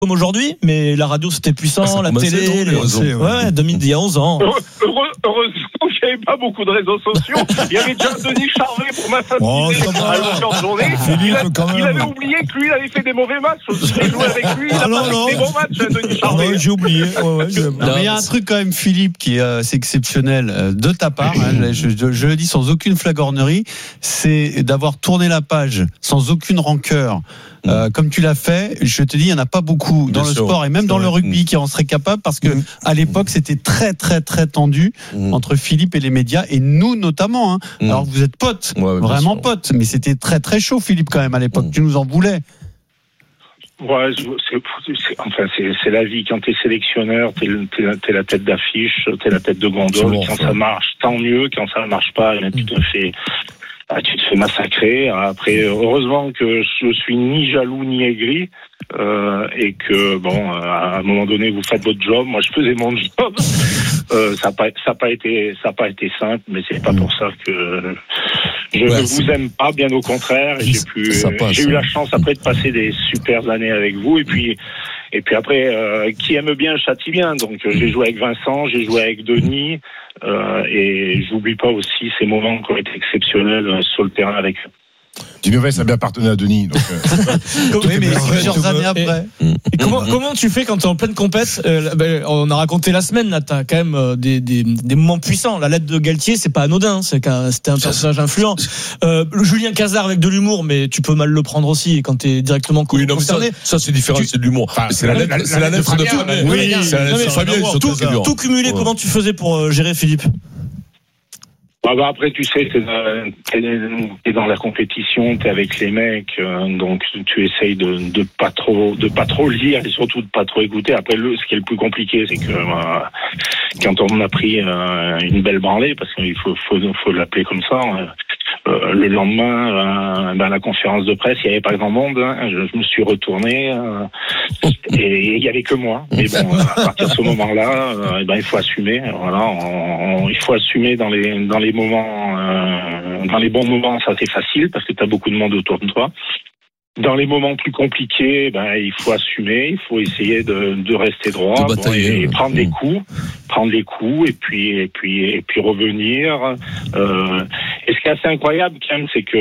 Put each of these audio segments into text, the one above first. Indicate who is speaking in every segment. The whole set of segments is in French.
Speaker 1: comme aujourd'hui, mais la radio c'était puissant, la télé, il y a 11 ans.
Speaker 2: Heureusement qu'il n'y avait pas beaucoup de réseaux sociaux. Il y avait déjà Denis Charvet pour ma famille à longueur de journée. Il avait oublié que lui, il avait fait des mauvais matchs. J'ai joué avec lui, il a fait des bons matchs, Denis Charvet.
Speaker 3: J'ai oublié. Mais il y a un truc quand même, Philippe, qui est exceptionnel de ta part. Je le dis sans aucune flagornerie, c'est d'avoir tourné la page sans aucune rancœur. Comme tu l'as fait, je te dis, il n'y en a pas beaucoup dans le sport et même dans le rugby qui en seraient capables, parce que à l'époque c'était très très très tendu entre Philippe et les médias et nous notamment. Alors vous êtes potes, vraiment potes, mais c'était très très chaud, Philippe, quand même à l'époque. Tu nous en voulais.
Speaker 2: Ouais, c'est la vie. Quand t'es sélectionneur, t'es la tête d'affiche, t'es la tête de gondole. Quand ça marche, tant mieux. Quand ça marche pas, tu te fais massacrer. Après, heureusement que je suis ni jaloux ni aigri, et que à un moment donné vous faites votre job. Moi, je faisais mon job. Ça a pas été simple, mais c'est pas pour ça que je ne vous aime pas, bien au contraire. J'ai eu la chance après de passer des super années avec vous, et puis après, qui aime bien châtie bien. Donc j'ai joué avec Vincent, j'ai joué avec Denis, et j'oublie pas aussi ces moments qui ont été exceptionnels sur le terrain avec eux.
Speaker 4: Dinoves a bien appartenu à Denis. Donc
Speaker 3: oui, mais plusieurs années après.
Speaker 1: Et comment tu fais quand tu es en pleine compète? On a raconté la semaine, là, tu as quand même des moments puissants. La lettre de Galtier, c'est pas anodin, c'était un personnage influent. Julien Cazard avec de l'humour, mais tu peux mal le prendre aussi quand tu es directement concerné.
Speaker 5: Ça c'est différent, c'est de l'humour. C'est la lettre de Fabien.
Speaker 1: Oui, c'est la lettre de Fabien. Tout cumulé, comment tu faisais pour gérer, Philippe?
Speaker 2: Après, tu sais, t'es dans la compétition, t'es avec les mecs, donc tu essayes de pas trop lire et surtout de pas trop écouter. Après, ce qui est le plus compliqué, c'est que quand on a pris une belle branlée, parce qu'il faut l'appeler comme ça. Le lendemain, la conférence de presse, il n'y avait pas grand monde. Je me suis retourné et il y avait que moi. Mais bon, à partir de ce moment-là, il faut assumer. Voilà, il faut assumer dans les moments, dans les bons moments, ça c'est facile parce que tu as beaucoup de monde autour de toi. Dans les moments plus compliqués, il faut assumer, il faut essayer de rester droit et prendre des coups et puis revenir. Et ce qui est assez incroyable quand même, c'est que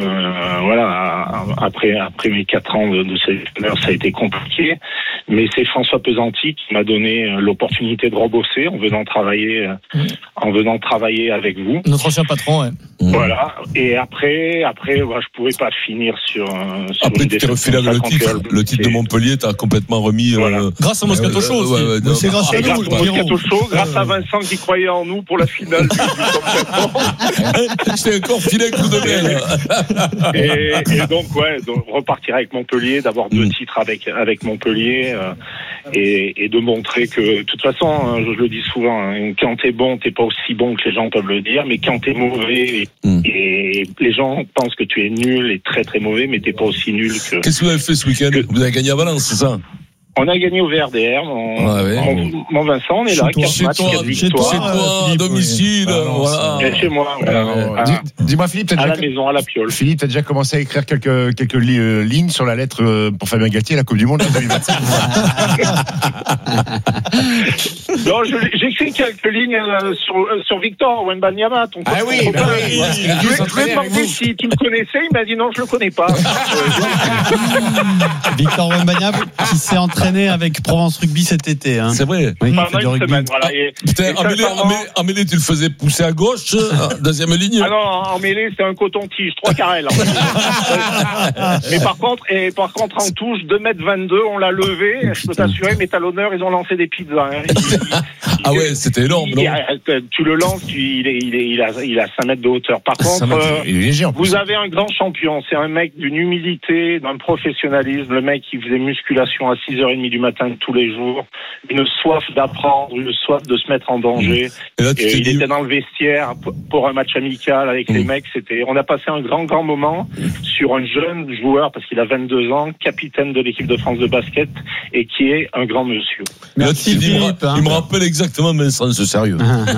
Speaker 2: après mes 4 ans de sélectionneur, ça a été compliqué, mais c'est François Pesanti qui m'a donné l'opportunité de rebosser en venant travailler avec vous.
Speaker 1: Notre ancien patron, ouais.
Speaker 2: Voilà. Et après, je pouvais pas finir sur
Speaker 5: après, tu t'es refilé avec le titre de Montpellier, t'as complètement remis.
Speaker 1: Grâce à Moscato Show aussi.
Speaker 2: C'est grâce à Moscato Show, grâce à Vincent qui croyait en nous pour la finale.
Speaker 5: J'étais encore filé un coup de main.
Speaker 2: Et donc repartir avec Montpellier, d'avoir 2 titres avec Montpellier, et de montrer que, de toute façon, je le dis souvent, quand t'es bon, t'es pas aussi bon que les gens peuvent le dire, mais quand t'es mauvais, et les gens pensent que tu es nul et très très mauvais, mais t'es pas aussi nul que...
Speaker 5: Qu'est-ce que vous avez fait ce week-end? Vous avez gagné à Valence, c'est ça?
Speaker 2: On a gagné au VRDR. Mon Vincent, on est là. 4 matchs, 4 victoires.
Speaker 5: Chez toi, à domicile.
Speaker 2: Voilà. Chez moi.
Speaker 4: Dis-moi, Philippe,
Speaker 2: à la maison, à la Piole.
Speaker 4: Philippe, t'as déjà commencé à écrire quelques lignes sur la lettre pour Fabien Galtier, la Coupe du Monde 2025.
Speaker 2: Non, j'ai écrit quelques lignes sur Victor Wembanyama.
Speaker 4: Ah oui.
Speaker 2: Je lui ai demandé si tu le connaissais. Il m'a dit non, je le connais pas.
Speaker 3: Victor Wembanyama qui s'est entraîné avec Provence Rugby cet été.
Speaker 5: C'est vrai.
Speaker 3: Oui,
Speaker 2: pendant une semaine, voilà.
Speaker 5: Putain, en mêlée, tu le faisais pousser à gauche, deuxième ligne.
Speaker 2: Ah non, en mêlée, c'était un coton-tige, 3 carrels. Mais par contre, en touche, 2m22, on l'a levé. Je peux t'assurer, mes talonneurs, ils ont lancé des pizzas.
Speaker 5: Ah ouais, c'était énorme, non?
Speaker 2: Tu le lances, il a 5 mètres de hauteur. Par contre, vous avez un grand champion. C'est un mec d'une humilité, d'un professionnalisme. Le mec qui faisait musculation à 6h30 du matin tous les jours, une soif d'apprendre, une soif de se mettre en danger. Et il était dans le vestiaire pour un match amical avec les mecs. On a passé un grand moment sur un jeune joueur, parce qu'il a 22 ans, capitaine de l'équipe de France de basket, et qui est un grand monsieur.
Speaker 3: Merci Philippe.
Speaker 5: Il me rappelle exactement Vincent, ce sérieux.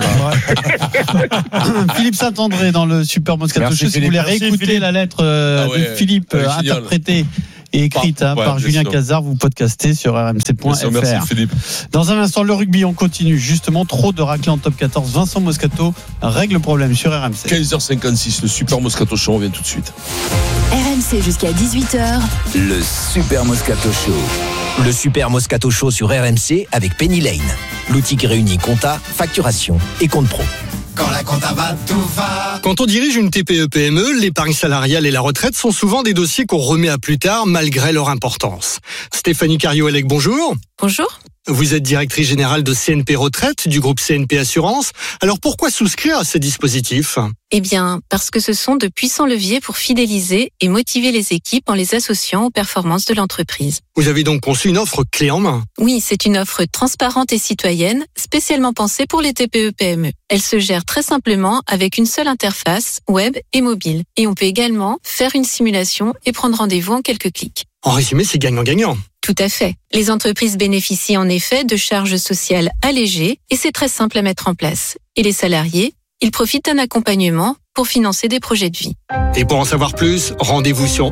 Speaker 3: Philippe Saint-André dans le Super Moscato Show. Si vous voulez réécouter la lettre de Philippe interprétée et écrite par Julien Cazard. Vous podcastez sur rmc.fr.
Speaker 5: Merci Philippe.
Speaker 3: Dans un instant, le rugby, on continue. Justement, trop de raclés en top 14. Vincent Moscato règle le problème sur RMC.
Speaker 5: 15h56, le Super Moscato Show, on revient tout de suite.
Speaker 6: RMC jusqu'à 18h.
Speaker 7: Le Super Moscato Show. Le Super Moscato Show sur RMC avec Penny Lane. L'outil qui réunit compta, facturation et compte pro.
Speaker 8: Quand la compta va, tout va.
Speaker 9: Quand on dirige une TPE-PME, l'épargne salariale et la retraite sont souvent des dossiers qu'on remet à plus tard malgré leur importance. Stéphanie Cario-Elec, bonjour.
Speaker 10: Bonjour.
Speaker 9: Vous êtes directrice générale de CNP Retraite du groupe CNP Assurance. Alors pourquoi souscrire à ces dispositifs ?
Speaker 10: Eh bien, parce que ce sont de puissants leviers pour fidéliser et motiver les équipes en les associant aux performances de l'entreprise.
Speaker 9: Vous avez donc conçu une offre clé en main.
Speaker 10: Oui, c'est une offre transparente et citoyenne, spécialement pensée pour les TPE-PME. Elle se gère très simplement avec une seule interface, web et mobile. Et on peut également faire une simulation et prendre rendez-vous en quelques clics.
Speaker 9: En résumé, c'est gagnant-gagnant.
Speaker 10: Tout à fait. Les entreprises bénéficient en effet de charges sociales allégées et c'est très simple à mettre en place. Et les salariés, ils profitent d'un accompagnement pour financer des projets de vie.
Speaker 9: Et pour en savoir plus, rendez-vous sur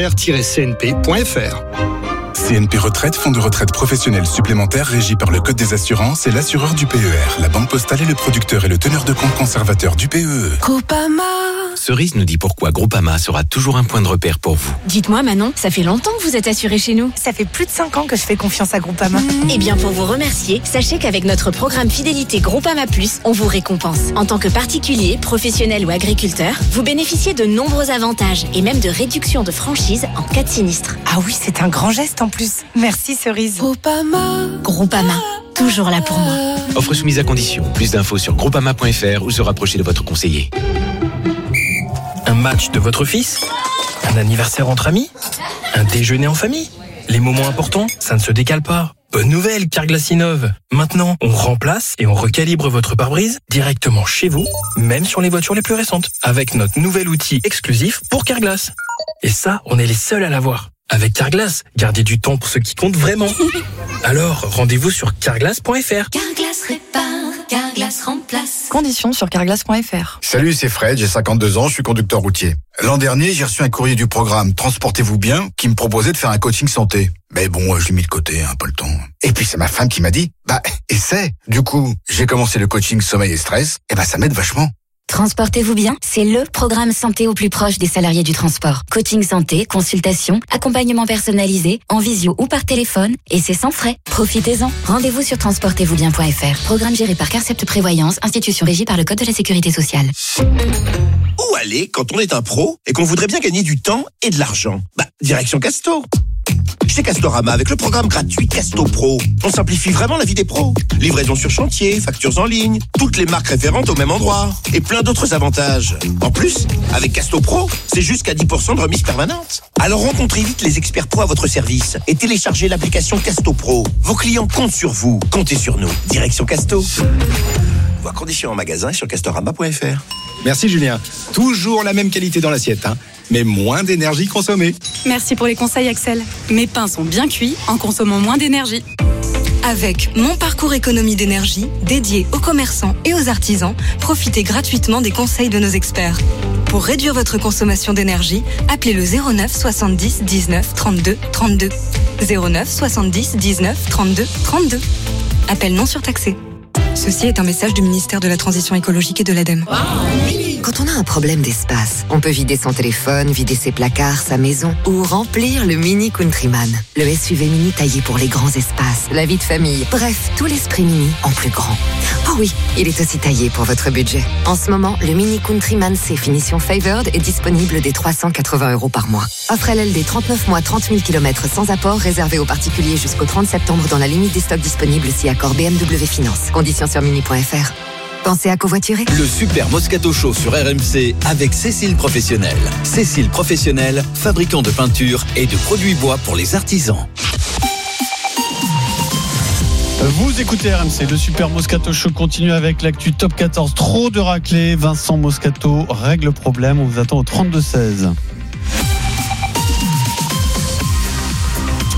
Speaker 9: esr-cnp.fr.
Speaker 11: CNP Retraite, fonds de retraite professionnel supplémentaire régi par le Code des assurances et l'assureur du PER. La Banque Postale est le producteur et le teneur de compte conservateur du PEE.
Speaker 6: Groupama.
Speaker 7: Cerise nous dit pourquoi Groupama sera toujours un point de repère pour vous.
Speaker 6: Dites-moi Manon, ça fait longtemps que vous êtes assurée chez nous.
Speaker 12: Ça fait plus de 5 ans que je fais confiance à Groupama.
Speaker 6: Eh bien, pour vous remercier, sachez qu'avec notre programme Fidélité Groupama Plus, on vous récompense. En tant que particulier, professionnel ou agriculteur, vous bénéficiez de nombreux avantages et même de réductions de franchise en cas de sinistre.
Speaker 12: Ah oui, c'est un grand geste en plus. Merci Cerise.
Speaker 6: Groupama, toujours là pour moi.
Speaker 7: Offre soumise à condition. Plus d'infos sur groupama.fr ou se rapprocher de votre conseiller.
Speaker 13: Un match de votre fils ? Un anniversaire entre amis ? Un déjeuner en famille ? Les moments importants, ça ne se décale pas. Bonne nouvelle, Carglass innove. Maintenant, on remplace et on recalibre votre pare-brise directement chez vous, même sur les voitures les plus récentes, avec notre nouvel outil exclusif pour Carglass. Et ça, on est les seuls à l'avoir. Avec Carglass, gardez du temps pour ce qui compte vraiment. Alors, rendez-vous sur carglass.fr.
Speaker 6: Carglass répare, Carglass remplace.
Speaker 10: Conditions sur carglass.fr.
Speaker 8: Salut, c'est Fred, j'ai 52 ans, je suis conducteur routier. L'an dernier, j'ai reçu un courrier du programme Transportez-vous bien qui me proposait de faire un coaching santé. Mais bon, je l'ai mis de côté, pas le temps. Et puis c'est ma femme qui m'a dit, essaie. Du coup, j'ai commencé le coaching sommeil et stress, et ça m'aide vachement.
Speaker 6: Transportez-vous bien, c'est le programme santé au plus proche des salariés du transport. Coaching santé, consultation, accompagnement personnalisé, en visio ou par téléphone, et c'est sans frais. Profitez-en. Rendez-vous sur transportez-vous-bien.fr. Programme géré par Carcept Prévoyance, institution régie par le Code de la Sécurité sociale.
Speaker 14: Où aller quand on est un pro et qu'on voudrait bien gagner du temps et de l'argent ? Direction Casto. Chez Castorama, avec le programme gratuit Casto Pro, on simplifie vraiment la vie des pros. Livraison sur chantier, factures en ligne, toutes les marques référentes au même endroit et plein d'autres avantages. En plus, avec Casto Pro, c'est jusqu'à 10% de remise permanente. Alors rencontrez vite les experts pro à votre service et téléchargez l'application Casto Pro. Vos clients comptent sur vous, comptez sur nous. Direction Casto. Voir conditions en magasin sur castorama.fr.
Speaker 15: Merci Julien. Toujours la même qualité dans l'assiette, mais moins d'énergie consommée.
Speaker 16: Merci pour les conseils Axel. Mes pains sont bien cuits en consommant moins d'énergie. Avec mon parcours économie d'énergie, dédié aux commerçants et aux artisans, profitez gratuitement des conseils de nos experts. Pour réduire votre consommation d'énergie, appelez le 09 70 19 32 32. 09 70 19 32 32. Appel non surtaxé. Ceci est un message du ministère de la Transition écologique et de l'ADEME.
Speaker 17: Quand on a un problème d'espace, on peut vider son téléphone, vider ses placards, sa maison ou remplir le Mini Countryman. Le SUV Mini taillé pour les grands espaces, la vie de famille. Bref, tout l'esprit Mini en plus grand. Oh oui, il est aussi taillé pour votre budget. En ce moment, le Mini Countryman C finition Favored est disponible dès 380 € par mois. Offre LLD 39 mois, 30 000 km sans apport, réservé aux particuliers jusqu'au 30 septembre dans la limite des stocks disponibles si accord BMW Finance. Conditions sur mini.fr. Pensez à covoiturer.
Speaker 7: Le Super Moscato Show sur RMC avec Cécile Professionnel. Cécile Professionnel, fabricant de peinture et de produits bois pour les artisans.
Speaker 3: Vous écoutez RMC, le Super Moscato Show continue avec l'actu top 14. Trop de raclés, Vincent Moscato règle le problème, on vous attend au 32-16.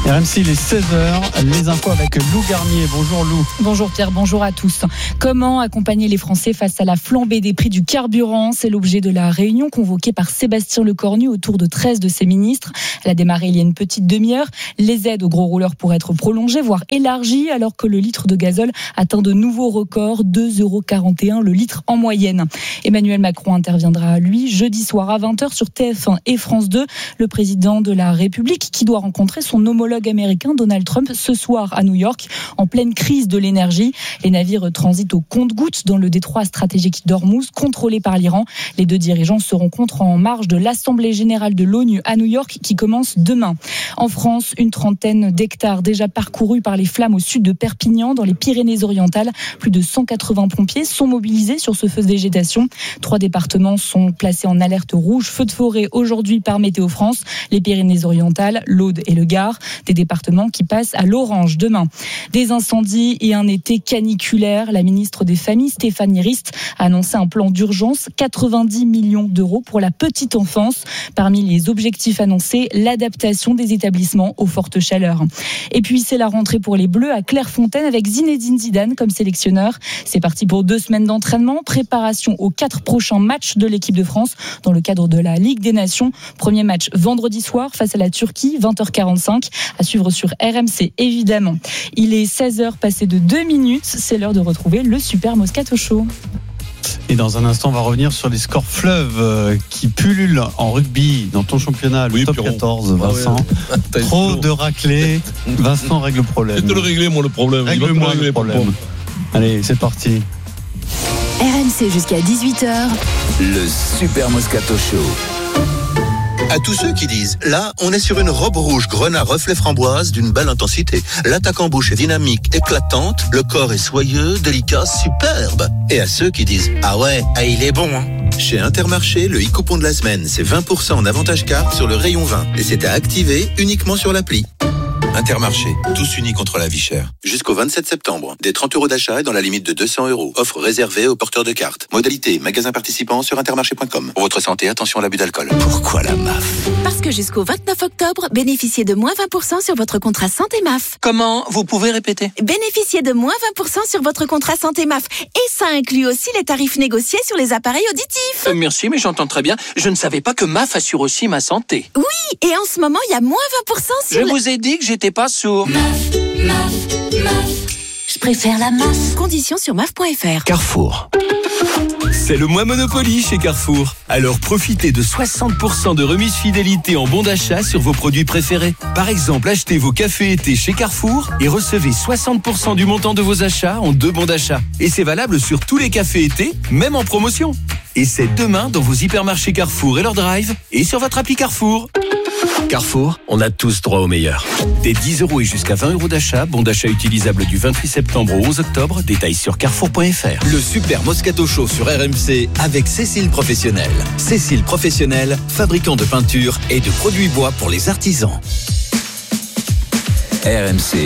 Speaker 3: RMC, il est 16h. Les infos avec Lou Garnier. Bonjour Lou.
Speaker 18: Bonjour Pierre, bonjour à tous. Comment accompagner les Français face à la flambée des prix du carburant ? C'est l'objet de la réunion convoquée par Sébastien Lecornu autour de 13 de ses ministres. Elle a démarré il y a une petite demi-heure. Les aides aux gros rouleurs pourraient être prolongées, voire élargies, alors que le litre de gazole atteint de nouveaux records, 2,41 € le litre en moyenne. Emmanuel Macron interviendra, lui, jeudi soir à 20h sur TF1 et France 2. Le président de la République qui doit rencontrer son homologue américain Donald Trump ce soir à New York, en pleine crise de l'énergie. Les navires transitent au compte-gouttes dans le détroit stratégique d'Ormuz, contrôlé par l'Iran. Les deux dirigeants se rencontrent en marge de l'Assemblée générale de l'ONU à New York qui commence demain. En France, une trentaine d'hectares déjà parcourus par les flammes au sud de Perpignan, dans les Pyrénées-Orientales. Plus de 180 pompiers sont mobilisés sur ce feu de végétation. 3 départements sont placés en alerte rouge, feu de forêt aujourd'hui par Météo France, les Pyrénées-Orientales, l'Aude et le Gard. Des départements qui passent à l'orange demain. Des incendies et un été caniculaire. La ministre des Familles, Stéphanie Rist, a annoncé un plan d'urgence, 90 millions d'euros pour la petite enfance. Parmi les objectifs annoncés, l'adaptation des établissements aux fortes chaleurs. Et puis, c'est la rentrée pour les Bleus à Clairefontaine avec Zinedine Zidane comme sélectionneur. C'est parti pour 2 semaines d'entraînement. Préparation aux 4 prochains matchs de l'équipe de France dans le cadre de la Ligue des Nations. Premier match vendredi soir face à la Turquie, 20h45. À suivre sur RMC, évidemment. Il est 16h passé de 2 minutes. C'est l'heure de retrouver le Super Moscato Show.
Speaker 3: Et dans un instant, on va revenir sur les scores fleuves qui pullulent en rugby dans ton championnat, le top 14, Vincent. Trop de raclés. Vincent règle le problème.
Speaker 5: Je vais te le régler, moi, le problème.
Speaker 3: Règle-moi le problème. Allez, c'est parti.
Speaker 6: RMC jusqu'à 18h.
Speaker 7: Le Super Moscato Show.
Speaker 19: À tous ceux qui disent, là, on est sur une robe rouge grenat reflet framboise d'une belle intensité. L'attaque en bouche est dynamique, éclatante, le corps est soyeux, délicat, superbe. Et à ceux qui disent, ah ouais, il est bon, hein. Chez Intermarché, le e-coupon de la semaine, c'est 20% en avantage carte sur le rayon 20. Et c'est à activer uniquement sur l'appli. Intermarché, tous unis contre la vie chère. Jusqu'au 27 septembre, des 30 € d'achat et dans la limite de 200 €. Offre réservée aux porteurs de cartes. Modalité, magasin participant sur intermarché.com. Pour votre santé, attention à l'abus d'alcool. Pourquoi la MAF ?
Speaker 20: Parce que jusqu'au 29 octobre, bénéficiez de moins 20% sur votre contrat santé MAF.
Speaker 19: Comment ? Vous pouvez répéter ?
Speaker 20: Bénéficiez de moins 20% sur votre contrat santé MAF. Et ça inclut aussi les tarifs négociés sur les appareils auditifs.
Speaker 19: Merci, mais j'entends très bien. Je ne savais pas que MAF assure aussi ma santé.
Speaker 20: Oui, et en ce moment, il y a moins 20% sur
Speaker 19: Je vous ai dit que j'étais pas sourd.
Speaker 20: MAF. Je préfère la MAF. Conditions sur MAF.fr.
Speaker 7: Carrefour. C'est le mois Monopoly chez Carrefour. Alors profitez de 60% de remise fidélité en bons d'achat sur vos produits préférés. Par exemple, achetez vos cafés été chez Carrefour et recevez 60% du montant de vos achats en 2 bons d'achat. Et c'est valable sur tous les cafés été, même en promotion. Et c'est demain dans vos hypermarchés Carrefour et leur drive et sur votre appli Carrefour. Carrefour, on a tous droit au meilleur. Des 10 € et jusqu'à 20 € d'achat, bon d'achat utilisable du 28 septembre au 11 octobre, détails sur carrefour.fr.
Speaker 21: Le Super Moscato Show sur RMC avec Cécile Professionnel. Cécile Professionnel, fabricant de peinture et de produits bois pour les artisans.
Speaker 7: RMC,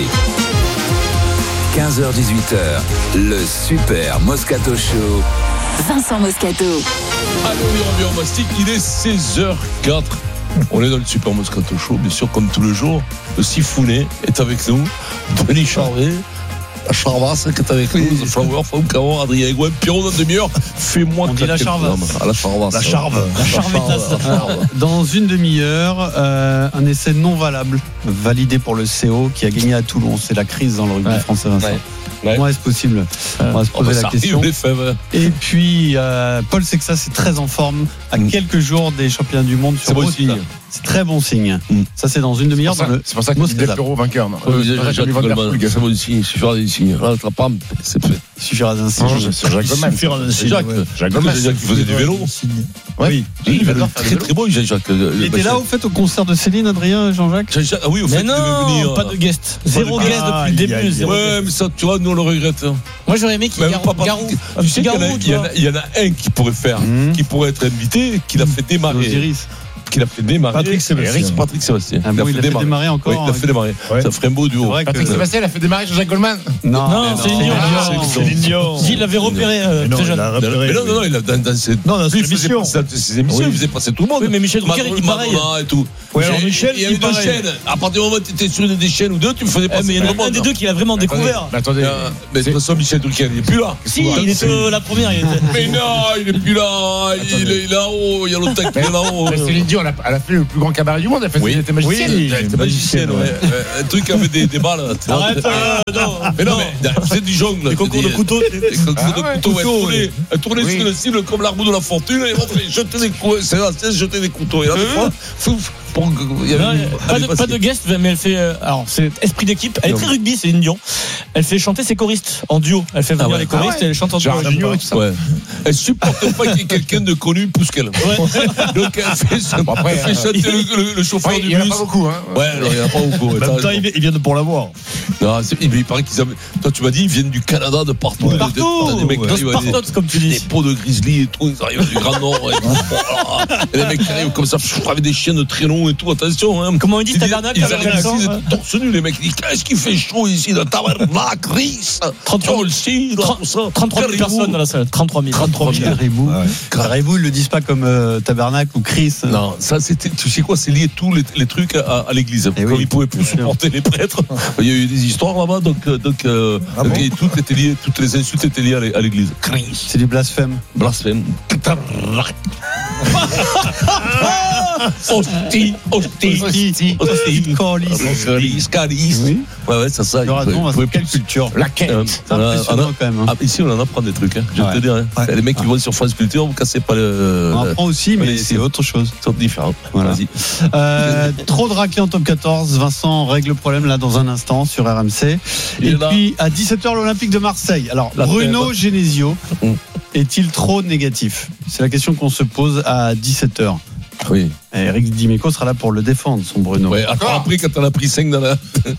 Speaker 7: 15h-18h, le Super Moscato Show.
Speaker 6: Vincent Moscato.
Speaker 5: Allez, on y revient en mastic, il est 16h04. On est dans le Super Moscato Show, bien sûr, comme tous les jours. Le Sifounet est avec nous. Denis Charvet, la Charvasse qui est avec nous. The Flower, Faume Caron, Adrien Gouin, Pierrot dans demi-heure. Fais-moi
Speaker 3: on dit la Charvasse.
Speaker 5: La Charvasse.
Speaker 3: La Charve. La Charvetasse. Dans une demi-heure, un essai non valable, validé pour le CO qui a gagné à Toulon. C'est la crise dans le rugby français, Vincent. Comment est-ce possible ? On va se poser la question. Et puis, Paul Sexas est très en forme à quelques jours des championnats du monde sur route. C'est très bon signe. Ça, c'est dans une demi-heure.
Speaker 4: C'est pour ça qu'il est l'euro vainqueur.
Speaker 5: C'est bon signe. Il suffira d'un signe. C'est fait.
Speaker 3: Il suffira d'un signe.
Speaker 4: C'est Jacques Goldman.
Speaker 5: Jacques Goldman, c'est qui faisait du vélo.
Speaker 3: Oui,
Speaker 5: il est très très bon, Jacques.
Speaker 3: Il était là, au fait, au concert de Céline, Adrien, Jean-Jacques.
Speaker 5: Ah oui, au fait,
Speaker 1: mais non, pas de guest. Zéro guest depuis le début.
Speaker 5: Ouais, mais ça, tu vois, nous on le regrette.
Speaker 1: Moi, j'aurais aimé qu'il y ait Garou.
Speaker 5: Tu sais qu'il y en a un qui pourrait faire, qui pourrait être invité, qui l'a fait démarrer. qu'il a fait démarrer
Speaker 3: Patrick Sébastien.
Speaker 5: Patrick Sébastien.
Speaker 3: Ah bon, il a fait démarrer encore.
Speaker 5: Oui, il a fait démarrer. Ça ferait un beau duo.
Speaker 4: Patrick Sébastien, il a fait démarrer Jean-Jacques Goldman.
Speaker 1: Non, c'est Céline Dion. Il l'avait repéré très jeune.
Speaker 5: Mais non, il a dans ses émissions. Il faisait passer tout le monde.
Speaker 1: Oui, mais Michel Drucker, il dit pareil.
Speaker 5: Et tout.
Speaker 1: Ouais, alors Michel,
Speaker 5: il y a eu deux chaînes. À partir du moment où tu étais sur une des chaînes ou deux, tu faisais passer.
Speaker 1: Mais il y en a un des deux qui l'a vraiment découvert.
Speaker 4: Attendez.
Speaker 5: Mais de toute façon, Michel Drucker, il n'est plus là.
Speaker 1: Si, il était la première.
Speaker 5: Mais non, il n'est plus là. Il est là-haut. Il y a longtemps qu'il est là-haut.
Speaker 4: Céline Dion, elle a fait le plus grand cabaret du monde. Elle était magicienne.
Speaker 5: Oui, elle était magicienne. Un truc avec des balles.
Speaker 1: Arrête, non.
Speaker 5: Mais non, mais c'est du jongle.
Speaker 1: Les concours de couteaux.
Speaker 5: Les concours de couteaux. Elle tournait sur le cible comme la roue de la fortune. Et jeter des couteaux. C'est là, jeter des couteaux. Et là, des fois,
Speaker 1: pas de guest, mais elle fait. Alors, c'est esprit d'équipe. Elle est très rugby, Céline Dion. Elle fait chanter ses choristes en duo. Elle fait venir les choristes et elle chante en duo.
Speaker 5: Elle supporte pas qu'il y ait quelqu'un de connu plus qu'elle. Donc, elle fait chanter le chauffeur du bus.
Speaker 4: Il n'y en a pas beaucoup.
Speaker 5: Ouais, il n'y en a pas beaucoup.
Speaker 3: En même temps, ils viennent pour l'avoir.
Speaker 5: Non, il paraît qu'ils avaient. Toi, tu m'as dit, ils viennent du Canada, de partout.
Speaker 1: Des mecs comme tu dis.
Speaker 5: Des pots de grizzly et tout. Ils arrivent du Grand Nord. Et les mecs qui arrivent comme ça, avec des chiens de très longs et tout. Attention, hein.
Speaker 1: Comment ils disent tabernacle?
Speaker 5: Ils arrivent ici, ils sont torse nu, les mecs. Ils disent, qu'est-ce qu'il fait chaud ici, le tabernacle, Chris.
Speaker 1: 33 000 personnes dans la salle. 33 000.
Speaker 3: Caribou, ils le disent pas comme tabernacle ou Chris.
Speaker 5: Non, ça c'était. Tu sais quoi, c'est lié tous les trucs à l'église. Comme ils pouvaient plus supporter les prêtres, il y a eu des histoires là-bas, donc tout était lié, toutes les insultes étaient liées à l'église.
Speaker 3: C'est du blasphème.
Speaker 5: Blasphème. Hostie. Calice. Ouais, c'est ça.
Speaker 3: Quelle culture.
Speaker 4: La quête.
Speaker 3: Impressionnant quand même.
Speaker 5: Ici, on en apprend des trucs. Je vais te dire. Les mecs qui vont sur France Culture, vous cassez pas le.
Speaker 3: On apprend aussi, mais c'est autre chose.
Speaker 5: C'est différent.
Speaker 3: Vas-y. Trop de raclés en top 14. Vincent règle le problème là dans un instant sur RMC. Et puis à 17h, l'Olympique de Marseille. Alors, Bruno Genesio est-il trop négatif? C'est la question qu'on se pose à 17h.
Speaker 5: Oui.
Speaker 3: Eric Dimeco sera là pour le défendre, son Bruno.
Speaker 5: Ouais, après, quand on a pris 5 dans la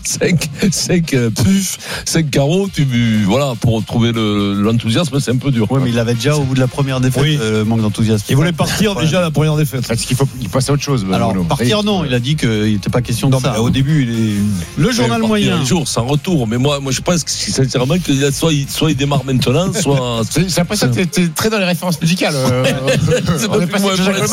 Speaker 5: 5 carreaux, voilà, pour trouver l'enthousiasme, c'est un peu dur.
Speaker 3: Oui, mais il avait déjà au bout de la première défaite, manque d'enthousiasme.
Speaker 4: Il voulait partir déjà à la première défaite. Est-ce qu'il faut passer à autre chose?
Speaker 3: Alors, partir, non, il a dit qu'il n'était pas question de ça.
Speaker 4: Au début,
Speaker 3: le journal moyen.
Speaker 5: Un jour, sans retour. Mais moi, je pense que sincèrement, que soit il démarre maintenant, soit.
Speaker 4: C'est après ça, t'es très dans les références musicales.
Speaker 5: C'est pas plus moi,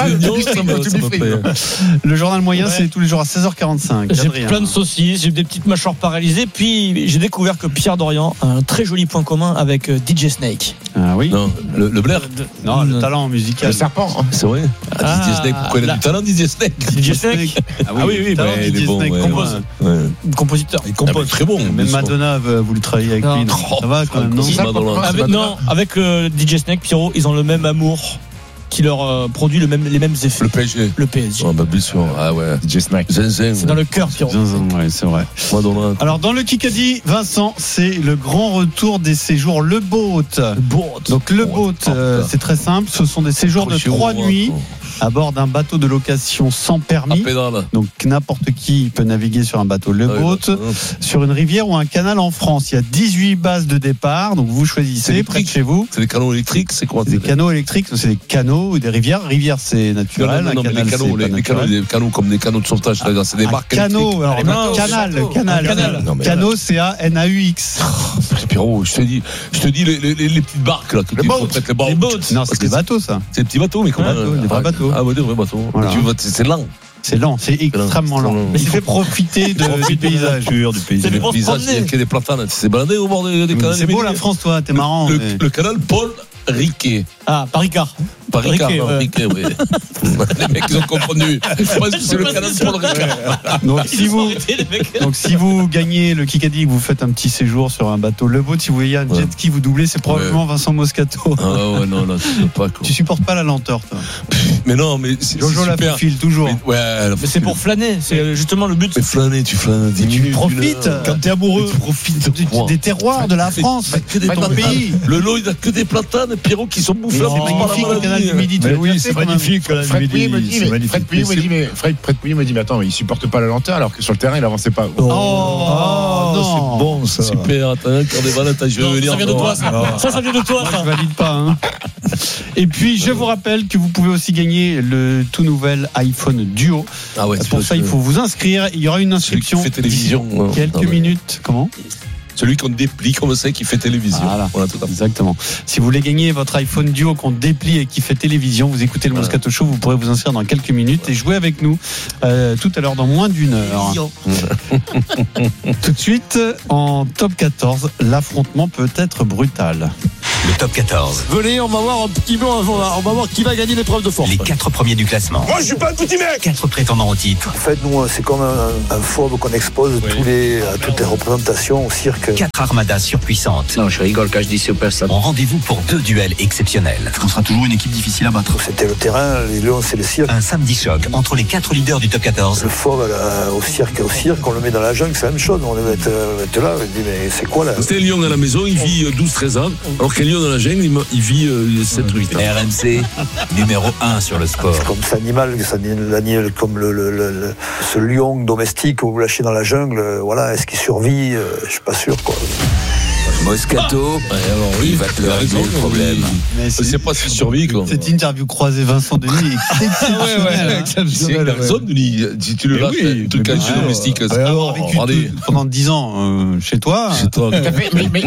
Speaker 3: le journal moyen, c'est tous les jours à 16h45.
Speaker 1: J'ai plein de saucisses, j'ai des petites mâchoires paralysées. Puis j'ai découvert que Pierre Dorian a un très joli point commun avec DJ Snake.
Speaker 3: Ah oui.
Speaker 5: Non, le Blair.
Speaker 3: Non, le talent musical.
Speaker 4: Le serpent.
Speaker 5: C'est vrai. DJ Snake. Pourquoi il a du talent, DJ Snake?
Speaker 1: DJ Snake.
Speaker 3: Ah oui, DJ Snake compose.
Speaker 1: Compositeur.
Speaker 5: Il compose très bon.
Speaker 3: Même Madonna voulu travailler avec lui. Ça va quand même, non?
Speaker 1: Non, avec DJ Snake, Pierrot, ils ont le même amour qui leur produit les mêmes effets.
Speaker 5: Le PSG. Ah bah bien sûr. Ah ouais. DJ Snake.
Speaker 1: C'est dans le cœur, Pierrot.
Speaker 3: Ouais, c'est vrai.
Speaker 5: Madonna.
Speaker 3: Alors dans le Kikadi, Vincent, c'est le grand retour des séjours Le Boat. Donc le Boat, c'est très simple. Ce sont des séjours de 3 nuits à bord d'un bateau de location sans permis. Donc n'importe qui peut naviguer sur un bateau Le Boat, sur une rivière ou un canal en France. Il y a 18 bases de départ. Donc vous choisissez près de chez vous.
Speaker 5: C'est des canaux électriques, c'est quoi?
Speaker 3: Des canaux électriques, c'est des canaux ou des rivières. Rivière, c'est naturel.
Speaker 5: Non, mais les canaux comme des canaux de sauvetage, c'est des barques
Speaker 3: électriques. Canal. Canaux, c'est A-N-A-U-X.
Speaker 5: Pierrot, je te dis les petites barques là.
Speaker 3: Les boats. Non, c'est des bateaux, ça.
Speaker 5: C'est des petits bateaux, mais comment?
Speaker 3: Des vrais bateaux.
Speaker 5: Ah ouais, des vrais bateaux. C'est lent.
Speaker 3: C'est lent, c'est extrêmement lent. Mais il fait profiter du paysage.
Speaker 5: C'est le paysage, il y a des platanes. Tu t'es baladé au bord des canaux.
Speaker 3: C'est beau la France, toi, t'es marrant.
Speaker 5: Le canal Paul Riquet.
Speaker 1: Ah, Paris-Car.
Speaker 5: Riquet, oui. Les mecs, ils ont confondu. Je pense que c'est le canal Paul Riquet.
Speaker 3: Donc, si vous gagnez le Kikadi, vous faites un petit séjour sur un bateau Le Boat, si vous voyez un jet ski vous doublez, c'est probablement Vincent Moscato.
Speaker 5: Ah ouais, non, tu peux pas.
Speaker 3: Tu supportes pas la lenteur, toi.
Speaker 5: Mais non, mais c'est
Speaker 3: Jojo la file toujours.
Speaker 1: Mais c'est pour flâner, c'est justement le but.
Speaker 5: Mais flâner, tu flânes 10 minutes.
Speaker 3: Tu profites.
Speaker 1: Quand t'es amoureux,
Speaker 3: tu profites des terroirs de la France.
Speaker 5: Que des platanes. Le lot, il a que des platanes, Pierrot, qui sont bouffables.
Speaker 3: C'est magnifique le canal Mais oui, c'est magnifique.
Speaker 4: Fred Pouillet me dit, mais attends, il supporte pas la lenteur alors que sur le terrain il avançait pas.
Speaker 3: Non,
Speaker 5: c'est bon ça. Super, t'as un cœur des balles, je veux venir.
Speaker 1: Ça vient de toi, ça vient de toi.
Speaker 3: Moi, je valide pas. Hein. Et puis, je vous rappelle que vous pouvez aussi gagner le tout nouvel iPhone Duo.
Speaker 5: Ah ouais,
Speaker 3: pour ça, il faut vous inscrire. Il y aura une inscription.
Speaker 5: Celui qui fait télévision.
Speaker 3: Quelques minutes. Comment ?
Speaker 5: Celui qu'on déplie comme ça, qui fait télévision.
Speaker 3: Voilà, exactement. Si vous voulez gagner votre iPhone Duo qu'on déplie et qui fait télévision, vous écoutez le Moscato Show, vous pourrez vous inscrire dans quelques minutes et jouer avec nous tout à l'heure dans moins d'une heure. Tout de suite, en top 14, l'affrontement peut être brutal.
Speaker 2: Le top 14.
Speaker 5: Venez, on va voir un petit peu, on va voir qui va gagner l'épreuve de force.
Speaker 2: Les 4 premiers du classement.
Speaker 14: Moi, je suis pas un petit mec.
Speaker 2: 4 prétendants au titre.
Speaker 22: En fait, nous, c'est comme un fauve qu'on expose toutes les représentations au cirque.
Speaker 2: 4 armadas surpuissantes.
Speaker 23: Non, je rigole quand je dis super ça.
Speaker 2: En rendez-vous pour 2 duels exceptionnels.
Speaker 23: On sera toujours une équipe difficile à battre.
Speaker 22: C'était le terrain, les lions, c'est le cirque.
Speaker 2: Un samedi choc entre les 4 leaders du top 14.
Speaker 22: Le fauve au cirque, on le met dans la jungle, c'est la même chose. On le met là, on dit, mais c'est quoi là ?
Speaker 5: C'était un lion à la maison, il vit 12-13 ans, alors qu'un lion dans la jungle, il vit 7-8 ans.
Speaker 2: RMC, numéro 1 sur le sport.
Speaker 22: C'est comme cet animal, comme ce lion domestique que vous lâchez dans la jungle, voilà, est-ce qu'il survit ? Je suis pas sûr, quoi.
Speaker 2: Moscato, il va te le régler le problème.
Speaker 5: Mais c'est pas si survie, quoi.
Speaker 3: Cette interview croisée Vincent Denis est exceptionnelle.
Speaker 5: C'est zone, si tu le lâches, un truc à jeu domestique.
Speaker 3: Alors, pendant 10 ans chez toi.
Speaker 4: T'as fait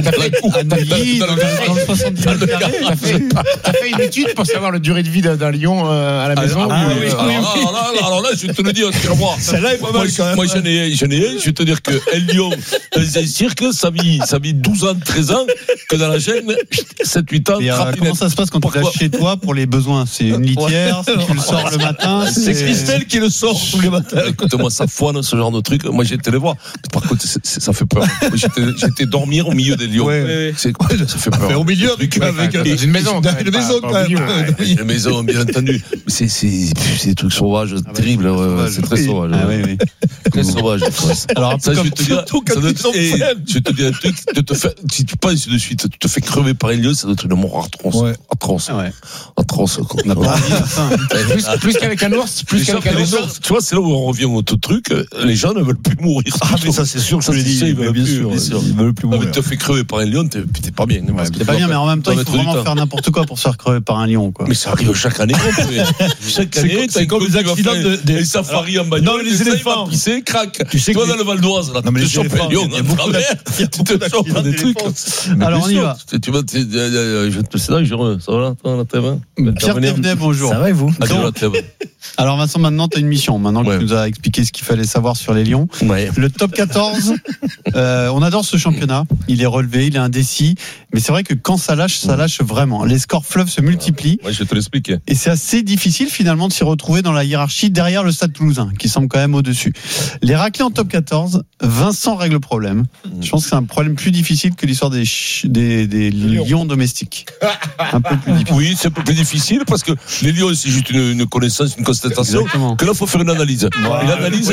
Speaker 4: une étude pour savoir la durée de vie d'un lion à la maison.
Speaker 5: Alors là, je vais te le dire, moi.
Speaker 1: Celle-là est pas mal quand même.
Speaker 5: Moi, j'en ai un. Je vais te dire que un lion dans un cirque, ça vit 12 ans, 13 ans, que dans la jungle, 7-8 ans.
Speaker 3: Comment ça se passe quand tu lâches chez toi pour les besoins ? C'est une litière, tu le sors le matin.
Speaker 5: C'est Christelle qui le sort tous les matins. Écoute-moi, ça foine ce genre de truc. Moi, j'ai été les voir. Par contre, ça fait peur. J'étais dormir au milieu des lions. C'est quoi ? Ça fait peur.
Speaker 1: Au milieu avec
Speaker 4: une maison.
Speaker 1: Une maison quand même.
Speaker 5: Une maison, bien entendu. C'est des trucs sauvages, terribles. C'est très sauvage. Très sauvage. Alors, ça, je vais te dire. Je vais te dire un truc. Si tu passes de suite, tu te fais crever par un lion, ça doit être une mort atroce. Atroce.
Speaker 4: Plus qu'avec un ours. Tu
Speaker 5: vois, c'est là où on revient au tout truc. Les gens ne veulent plus mourir.
Speaker 1: Ah, mais ça, c'est sûr, je le dis. Bien sûr. Ils ne veulent plus mourir.
Speaker 5: Tu te fais crever par un lion, t'es pas bien.
Speaker 3: T'es pas bien, mais en même temps, il faut vraiment faire n'importe quoi pour se faire crever par un lion, quoi.
Speaker 5: Mais ça arrive chaque année. Chaque année,
Speaker 1: c'est comme les accidents
Speaker 5: des safaris en bagnole.
Speaker 1: Non, les éléphants.
Speaker 5: Pisser, crac. Tu sais quoi, dans le Val d'Oise, là, tu te chopes un lion. Tu te chopes des trucs.
Speaker 3: Alors, on y va.
Speaker 5: Tu vas, je te sais, ça va là, la TV.
Speaker 3: Pierre Thévenet, bonjour.
Speaker 1: Ça va et vous?
Speaker 3: Alors Vincent, maintenant tu as une mission. Maintenant que tu nous as expliqué ce qu'il fallait savoir sur les Lions. Le top 14, on adore ce championnat. Il est relevé, il est indécis. Mais c'est vrai que quand ça lâche vraiment. Les scores fleuves se multiplient.
Speaker 5: Ouais, je vais te l'expliquer.
Speaker 3: Et c'est assez difficile finalement de s'y retrouver dans la hiérarchie derrière le Stade Toulousain, qui semble quand même au-dessus. Les raclés en top 14, Vincent règle le problème. Je pense que c'est un problème plus difficile que l'histoire des lions domestiques. Un peu plus difficile.
Speaker 5: Oui, c'est un peu plus difficile parce que les lions, c'est juste une connaissance, une constatation. Exactement. Que là, il faut faire une analyse. Une analyse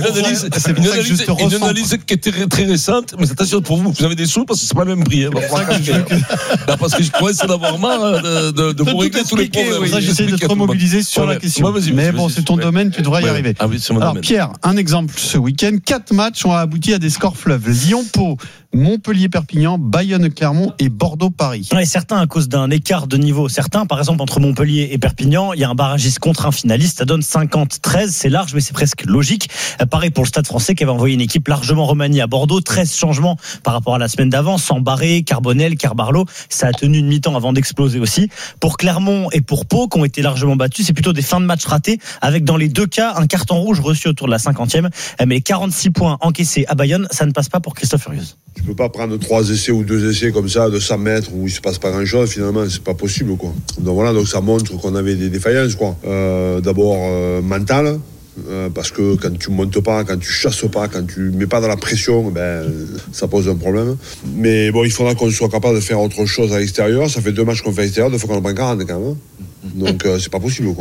Speaker 5: qui est très récente. Mais attention, pour vous avez des sous parce que c'est pas le même prix. Parce que je commence à avoir marre de vous régler tous les problèmes.
Speaker 3: Ça, j'essaie de te remobiliser sur la question. Mais bon, c'est ton domaine, tu devras y arriver. Alors Pierre, un exemple ce week-end, 4 matchs ont abouti à des scores fleuves. Lyon-Pau, Montpellier-Perpignan, Bayonne-Clermont et Bordeaux-Paris.
Speaker 1: Et certains à cause d'un écart de niveau. Certains, par exemple, entre Montpellier et Perpignan, il y a un barragiste contre un finaliste. Ça donne 50-13. C'est large, mais c'est presque logique. Pareil pour le Stade Français qui avait envoyé une équipe largement remaniée à Bordeaux. 13 changements par rapport à la semaine d'avant. Sambaré, Carbonel, Carbarlo. Ça a tenu une mi-temps avant d'exploser aussi. Pour Clermont et pour Pau, qui ont été largement battus, c'est plutôt des fins de match ratées, avec dans les deux cas un carton rouge reçu autour de la 50e. Mais 46 points encaissés à Bayonne, ça ne passe pas pour Christophe Furieux.
Speaker 24: Tu peux pas prendre 3 essais ou 2 essais comme ça de 100 mètres où il se passe pas grand chose, finalement c'est pas possible, quoi. Donc voilà, donc ça montre qu'on avait des défaillances, quoi. D'abord mentales, parce que quand tu montes pas, quand tu chasses pas, quand tu mets pas dans la pression, ça pose un problème. Mais bon, il faudra qu'on soit capable de faire autre chose à l'extérieur. Ça fait 2 matchs qu'on fait à l'extérieur, 2 fois qu'on en prend 40 quand même. Donc c'est pas possible, quoi.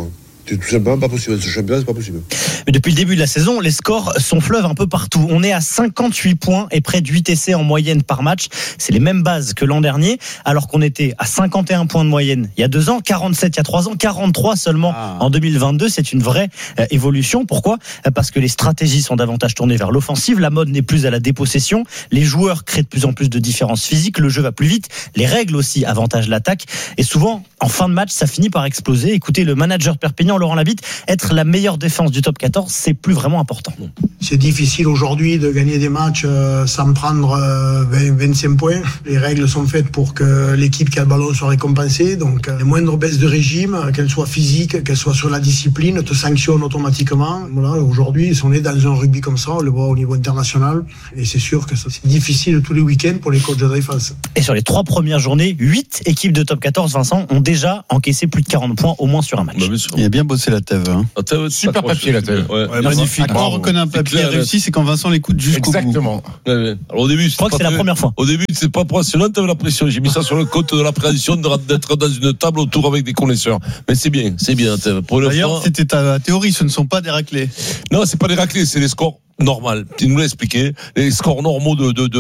Speaker 24: C'est tout simplement pas possible. Ce championnat, c'est pas possible.
Speaker 9: Mais depuis le début de la saison, les scores sont fleuves un peu partout. On est à 58 points et près de 8 essais en moyenne par match. C'est les mêmes bases que l'an dernier, alors qu'on était à 51 points de moyenne il y a 2 ans, 47 il y a 3 ans, 43 seulement en 2022. C'est une vraie évolution. Pourquoi ? Parce que les stratégies sont davantage tournées vers l'offensive. La mode n'est plus à la dépossession. Les joueurs créent de plus en plus de différences physiques. Le jeu va plus vite. Les règles aussi avantagent l'attaque. Et souvent, en fin de match, ça finit par exploser. Écoutez, le manager de Perpignan, Laurent Labitte, être la meilleure défense du top 14, c'est plus vraiment important.
Speaker 11: C'est difficile aujourd'hui de gagner des matchs sans prendre 25 points. Les règles sont faites pour que l'équipe qui a le ballon soit récompensée. Donc, les moindres baisses de régime, qu'elles soient physiques, qu'elles soient sur la discipline, te sanctionnent automatiquement. Voilà, aujourd'hui, si on est dans un rugby comme ça, on le voit au niveau international. Et c'est sûr que c'est difficile tous les week-ends pour les coachs de défense.
Speaker 9: Et sur les 3 premières journées, 8 équipes de top 14, Vincent, ont déjà encaissé plus de 40 points au moins sur un match.
Speaker 3: Il a bien bossé la Tève. Hein.
Speaker 4: Super papier la Tève.
Speaker 3: Magnifique. Quand on reconnaît un papier réussi, c'est quand Vincent l'écoute jusqu'au bout.
Speaker 4: Exactement.
Speaker 5: Alors au début,
Speaker 9: je crois que c'est la première fois.
Speaker 5: Au début, c'est pas impressionnant, t'avais la pression. J'ai mis ça sur le compte de l'appréhension d'être dans une table autour avec des connaisseurs. Mais c'est bien.
Speaker 3: D'ailleurs, c'était ta théorie, ce ne sont pas des raclés.
Speaker 5: Non, c'est pas des raclés, c'est les scores normal. Tu nous l'as expliqué. Les scores normaux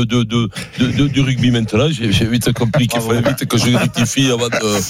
Speaker 5: du rugby maintenant. J'ai vite compris qu'il fallait vite que je rectifie avant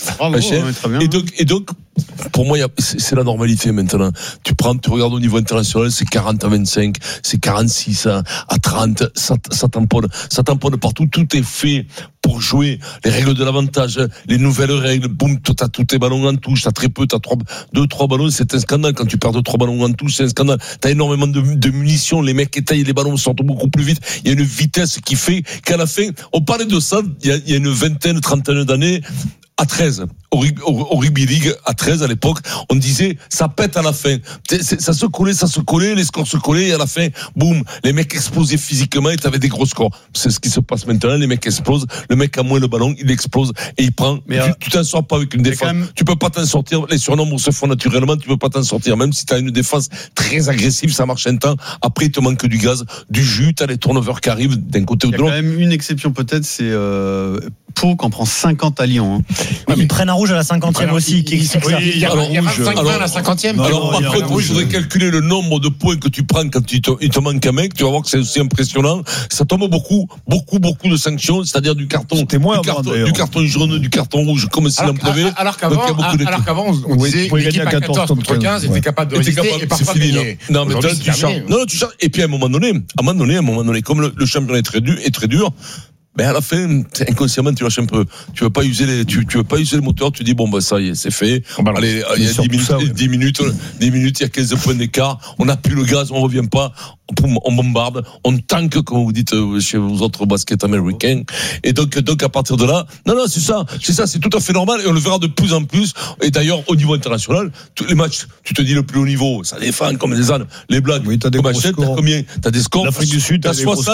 Speaker 5: de. Et donc, pour moi, c'est la normalité maintenant. Tu regardes au niveau international, c'est 40 à 25, c'est 46 à 30. Ça tamponne partout. Tout est fait pour jouer les règles de l'avantage, les nouvelles règles. Boum, t'as tous tes ballons en touche, t'as très peu, t'as 2-3 ballons, c'est un scandale. Quand tu perds 2-3 ballons en touche, c'est un scandale. T'as énormément de munitions, les mecs étaillent, les ballons sortent beaucoup plus vite. Il y a une vitesse qui fait qu'à la fin, on parlait de ça il y a une vingtaine, trentaine d'années. À 13, au Rugby League, à 13 à l'époque, on disait ça pète à la fin. Ça se collait, les scores se collaient et à la fin, boum, les mecs explosaient physiquement et t'avais des gros scores. C'est ce qui se passe maintenant, les mecs explosent, le mec a moins le ballon, il explose et il prend. Mais tu t'en sors pas avec une défense. Tu peux pas t'en sortir, les surnombres se font naturellement, tu peux pas t'en sortir. Même si t'as une défense très agressive, ça marche un temps. Après, il te manque du gaz, du jus, t'as les turnovers qui arrivent d'un côté ou de l'autre.
Speaker 3: Il y a quand même une exception peut-être, c'est Pau qui en prend 50 à Lyon.
Speaker 9: Ils prennent un rouge à la 50e aussi, qui explique ça.
Speaker 4: Il y a 25 points à la 50e.
Speaker 5: Alors, par contre, je voudrais calculer le nombre de points que tu prends quand il te manque un mec. Tu vas voir que c'est aussi impressionnant. Ça tombe beaucoup de sanctions, c'est-à-dire du carton jaune, du carton rouge, comme s'il en pleuvait.
Speaker 4: Alors qu'avant, on disait l'équipe à 14 contre 15 était capable de résister et parfois de gagner.
Speaker 5: Non, mais tu changes. Tu changes. Et puis, à un moment donné, comme le championnat est très dur, à la fin, inconsciemment, tu lâches un peu. Tu veux pas user le moteur, tu dis, ça y est, c'est fait. Allez, il y a 10 minutes, il y a 15 points d'écart, on n'a plus le gaz, on revient pas, on bombarde, on tank, comme vous dites chez vos autres baskets américains. Et donc, à partir de là, c'est ça, c'est tout à fait normal, et on le verra de plus en plus. Et d'ailleurs, au niveau international, tous les matchs, tu te dis le plus haut niveau, ça défend comme des ânes, les blagues.
Speaker 12: Oui, t'as des gros scores.
Speaker 5: T'as combien? T'as des scores.
Speaker 12: L'Afrique du Sud,
Speaker 5: t'as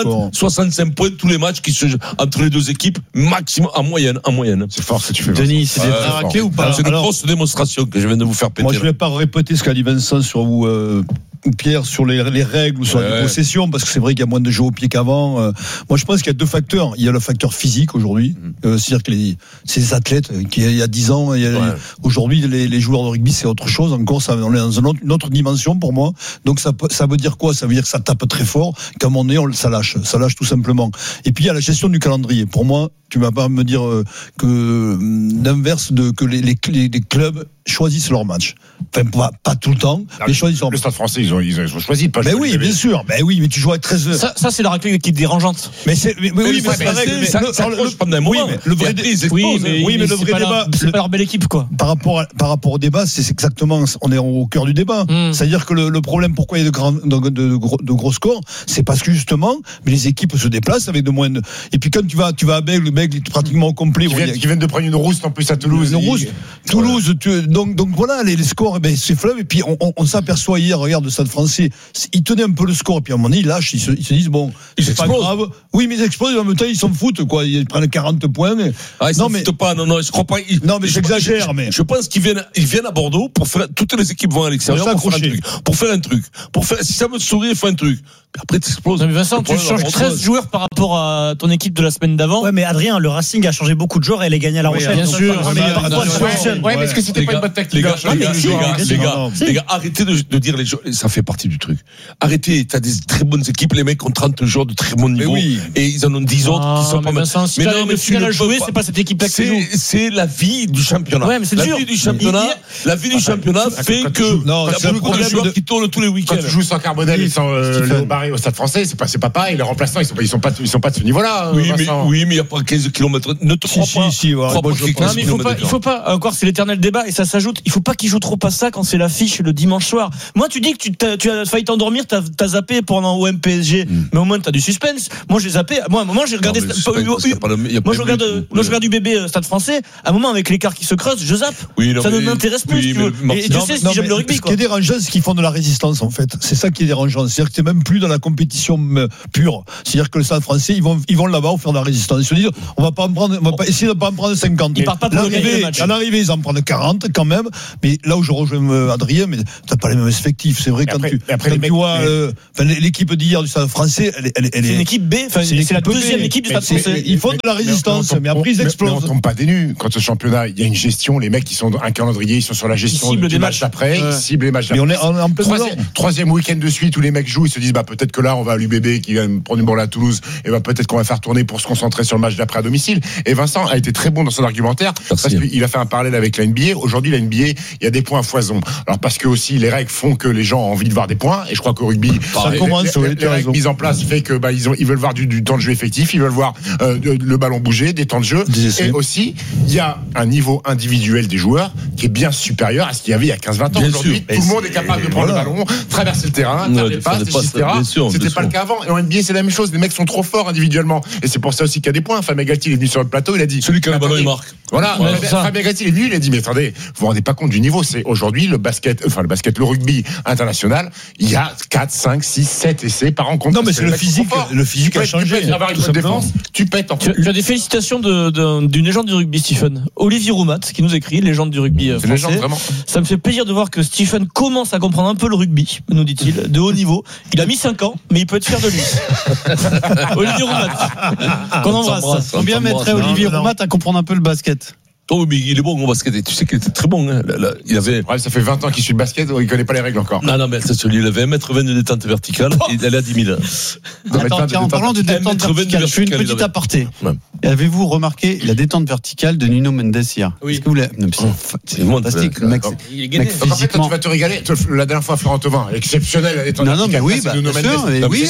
Speaker 5: 65 points tous les matchs qui se entre les deux équipes, maximum, en moyenne.
Speaker 4: C'est fort ce que tu fais.
Speaker 3: Denis, c'est des vrais raclés ou pas?
Speaker 5: C'est une grosse démonstration que je viens de vous faire péter.
Speaker 12: Moi, je ne vais pas répéter ce qu'a dit Vincent sur vous, Pierre, sur les règles ou sur la possession, parce que c'est vrai qu'il y a moins de jeux au pied qu'avant. Moi, je pense qu'il y a 2 facteurs. Il y a le facteur physique aujourd'hui, c'est-à-dire que ces athlètes qui il y a 10 ans, aujourd'hui les joueurs de rugby c'est autre chose. Encore, on est dans une autre dimension pour moi. Donc ça veut dire quoi? Ça veut dire que ça tape très fort. Qu'à un moment donné, ça lâche tout simplement. Et puis il y a la gestion du calendrier. Pour moi, tu vas pas me dire que l'inverse que les clubs choisissent leur match. Enfin, pas tout le temps, mais choisissent leur match.
Speaker 4: Le Stade Français, ils ont choisi de pas
Speaker 12: jouer. Mais oui, bien sûr. Mais oui, mais tu joues à 13 heures.
Speaker 1: Ça c'est la règle qui est dérangeante.
Speaker 12: Mais c'est la règle.
Speaker 5: Ça cloche pendant un moment.
Speaker 12: Mais le vrai débat,
Speaker 1: c'est pas leur belle équipe, quoi.
Speaker 12: Par rapport au débat, c'est exactement, on est au cœur du débat. C'est-à-dire que le problème, pourquoi il y a de gros scores, c'est parce que justement, les équipes se déplacent avec de moins de. Et puis quand tu vas à Bègle, le Bègle est pratiquement au complet.
Speaker 4: Qui viennent de prendre une rousse en plus à Toulouse.
Speaker 12: Toulouse, donc voilà, les scores, c'est fleuve. Et puis on s'aperçoit hier, regarde Stade Français, ils tenaient un peu le score, puis à un moment donné, ils lâchent, ils se disent, bon, c'est pas grave. Oui, mais ils explosent, en même temps, ils s'en foutent, quoi. Ils prennent 40 points.
Speaker 5: Ils s'en foutent pas, non, je crois pas.
Speaker 12: Non, mais j'exagère, mais.
Speaker 5: Je pense qu'ils viennent à Bordeaux pour faire, toutes les équipes vont à l'extérieur pour faire un truc. Si ça veut te sourire, fais un truc. Après, t'exploses.
Speaker 1: Non, mais Vincent, tu changes 13 joueurs par rapport à ton équipe de la semaine d'avant.
Speaker 9: Ouais, mais Adrien, le Racing a changé beaucoup de joueurs et elle est gagné à La Rochelle.
Speaker 1: Bien sûr.
Speaker 4: Ouais, mais est-ce que c'était pas une bonne tactique?
Speaker 5: Les gars, arrêtez de dire les joueurs, ça fait partie du truc. Arrêtez, t'as des très bonnes équipes, les mecs ont 30 joueurs de très bon niveau. Et ils en ont 10 autres qui sont pas mal.
Speaker 1: Mais non, mais tu l'as joué, c'est pas cette équipe-là qui joue.
Speaker 5: C'est la vie du championnat.
Speaker 1: Ouais, mais c'est dur.
Speaker 5: La vie du championnat fait que t'as beaucoup de joueurs qui tournent tous les week-ends.
Speaker 4: Quand tu joues sans Carbonel et sans Léo Barré au Stade Français, c'est pas pareil. Les remplaçants, ils sont pas de ce niveau-là.
Speaker 5: Oui, mais il y a pas 15 km. Ne te crois pas.
Speaker 1: Il faut pas. Encore, c'est l'éternel débat et ça s'ajoute. Il faut pas qu'ils jouent trop à ça quand c'est l'affiche le dimanche soir. Moi, tu dis que tu as failli t'endormir, t'as zappé pendant OM PSG, mais au moins t'as du suspense. Moi, j'ai zappé. Moi, à un moment, j'ai regardé. Moi, je regarde du bébé Stade Français. À un moment, avec l'écart qui se creuse, je zappe. Ça ne m'intéresse plus. Et tu sais, si j'aime le rugby.
Speaker 12: Ce qui est dérangeant, c'est qu'ils font de la résistance, en fait. C'est ça qui est dérangeant. C'est-à-dire que t'es même plus dans la compétition pure. C'est-à-dire que le Stade Français, ils vont là-bas faire de la résistance. Ils se disent, on va essayer de pas en prendre 50.
Speaker 1: Ils partent pas pour gagner le match.
Speaker 12: À l'arrivée, ils en prennent 40 quand même. Mais là où je rejoins Adrien, mais t'as pas les mêmes effectifs. C'est vrai, quand tu vois l'équipe d'hier du Stade Français, c'est
Speaker 1: une équipe B. C'est la deuxième équipe du Stade Français.
Speaker 12: Ils font de la résistance, mais après ils explosent.
Speaker 4: On tombe pas des nues. Quand ce championnat, il y a une gestion. Les mecs, ils sont un calendrier, ils sont sur la gestion du match d'après. Ils ciblent les matchs d'après.
Speaker 12: Mais on est en plein
Speaker 4: troisième week-end de suite où les mecs jouent, ils se disent peut-être que là on va à l'UBB qui vient prendre une balle à Toulouse et peut-être qu'on va faire tourner pour se concentrer sur le match d'après à domicile. Et Vincent a été très bon dans son argumentaire parce qu'il a fait un parallèle avec la NBA. Aujourd'hui, la NBA, il y a des points à foison. Alors parce que aussi les règles font que les gens ont envie de voir des points et je crois qu'au rugby, les règles mises en place fait que ils veulent voir du temps de jeu effectif, ils veulent voir le ballon bouger, des temps de jeu. Et aussi, il y a un niveau individuel des joueurs qui est bien supérieur à ce qu'il y avait il y a 15-20 ans. Aujourd'hui, tout le monde est capable de prendre le ballon, traverser le terrain, faire des passes, etc. C'était pas le cas avant. Et en NBA, c'est la même chose. Les mecs sont trop forts individuellement. Et c'est pour ça aussi qu'il y a des points. Fabien Galtier, il est venu sur le plateau, il a dit.
Speaker 5: Celui qui a le ballon, il marque.
Speaker 4: Voilà. Fabien Galtier, il est venu, il a dit, mais attendez, vous vous rendez pas compte du niveau. C'est aujourd'hui le rugby international. Il y a 4, 5, 6, 7 essais par rencontre.
Speaker 12: Non, mais c'est le physique a changé.
Speaker 4: Tu peux avoir une bonne défense, tu pètes en fait.
Speaker 1: Tu as des félicitations d'une légende du rugby, Stephen. Olivier Roumat, qui nous écrit, légende du rugby français.
Speaker 4: Légende, vraiment.
Speaker 1: Ça me fait plaisir de voir que Stephen commence à comprendre un peu le rugby, nous dit-il, de haut niveau. Il a mis 5 ans, mais il peut être fier de lui. Olivier Roumat, qu'on embrasse.
Speaker 3: Combien mettrait Olivier Roumat à comprendre un peu le basket?
Speaker 5: Oh, mais il est bon au basket. Et tu sais qu'il était très bon. Hein. Il avait.
Speaker 4: Ouais, ça fait 20 ans qu'il suit le basket, il connaît pas les règles encore.
Speaker 5: Non, mais c'est celui, il avait 1m20 de détente verticale et il allait à 10 000.
Speaker 3: Attends, en parlant de détente verticale, je fais une petite aparté. Ouais. Avez-vous remarqué la détente verticale de Nuno Mendes hier?
Speaker 1: Oui.
Speaker 3: Est-ce que vous c'est fantastique. Le mec,
Speaker 1: il est gainé.
Speaker 4: En fait, tu vas te régaler. La dernière fois, Florent Thauvin, exceptionnel la détente verticale.
Speaker 3: Non, mais oui, Nuno Mendes. Oui,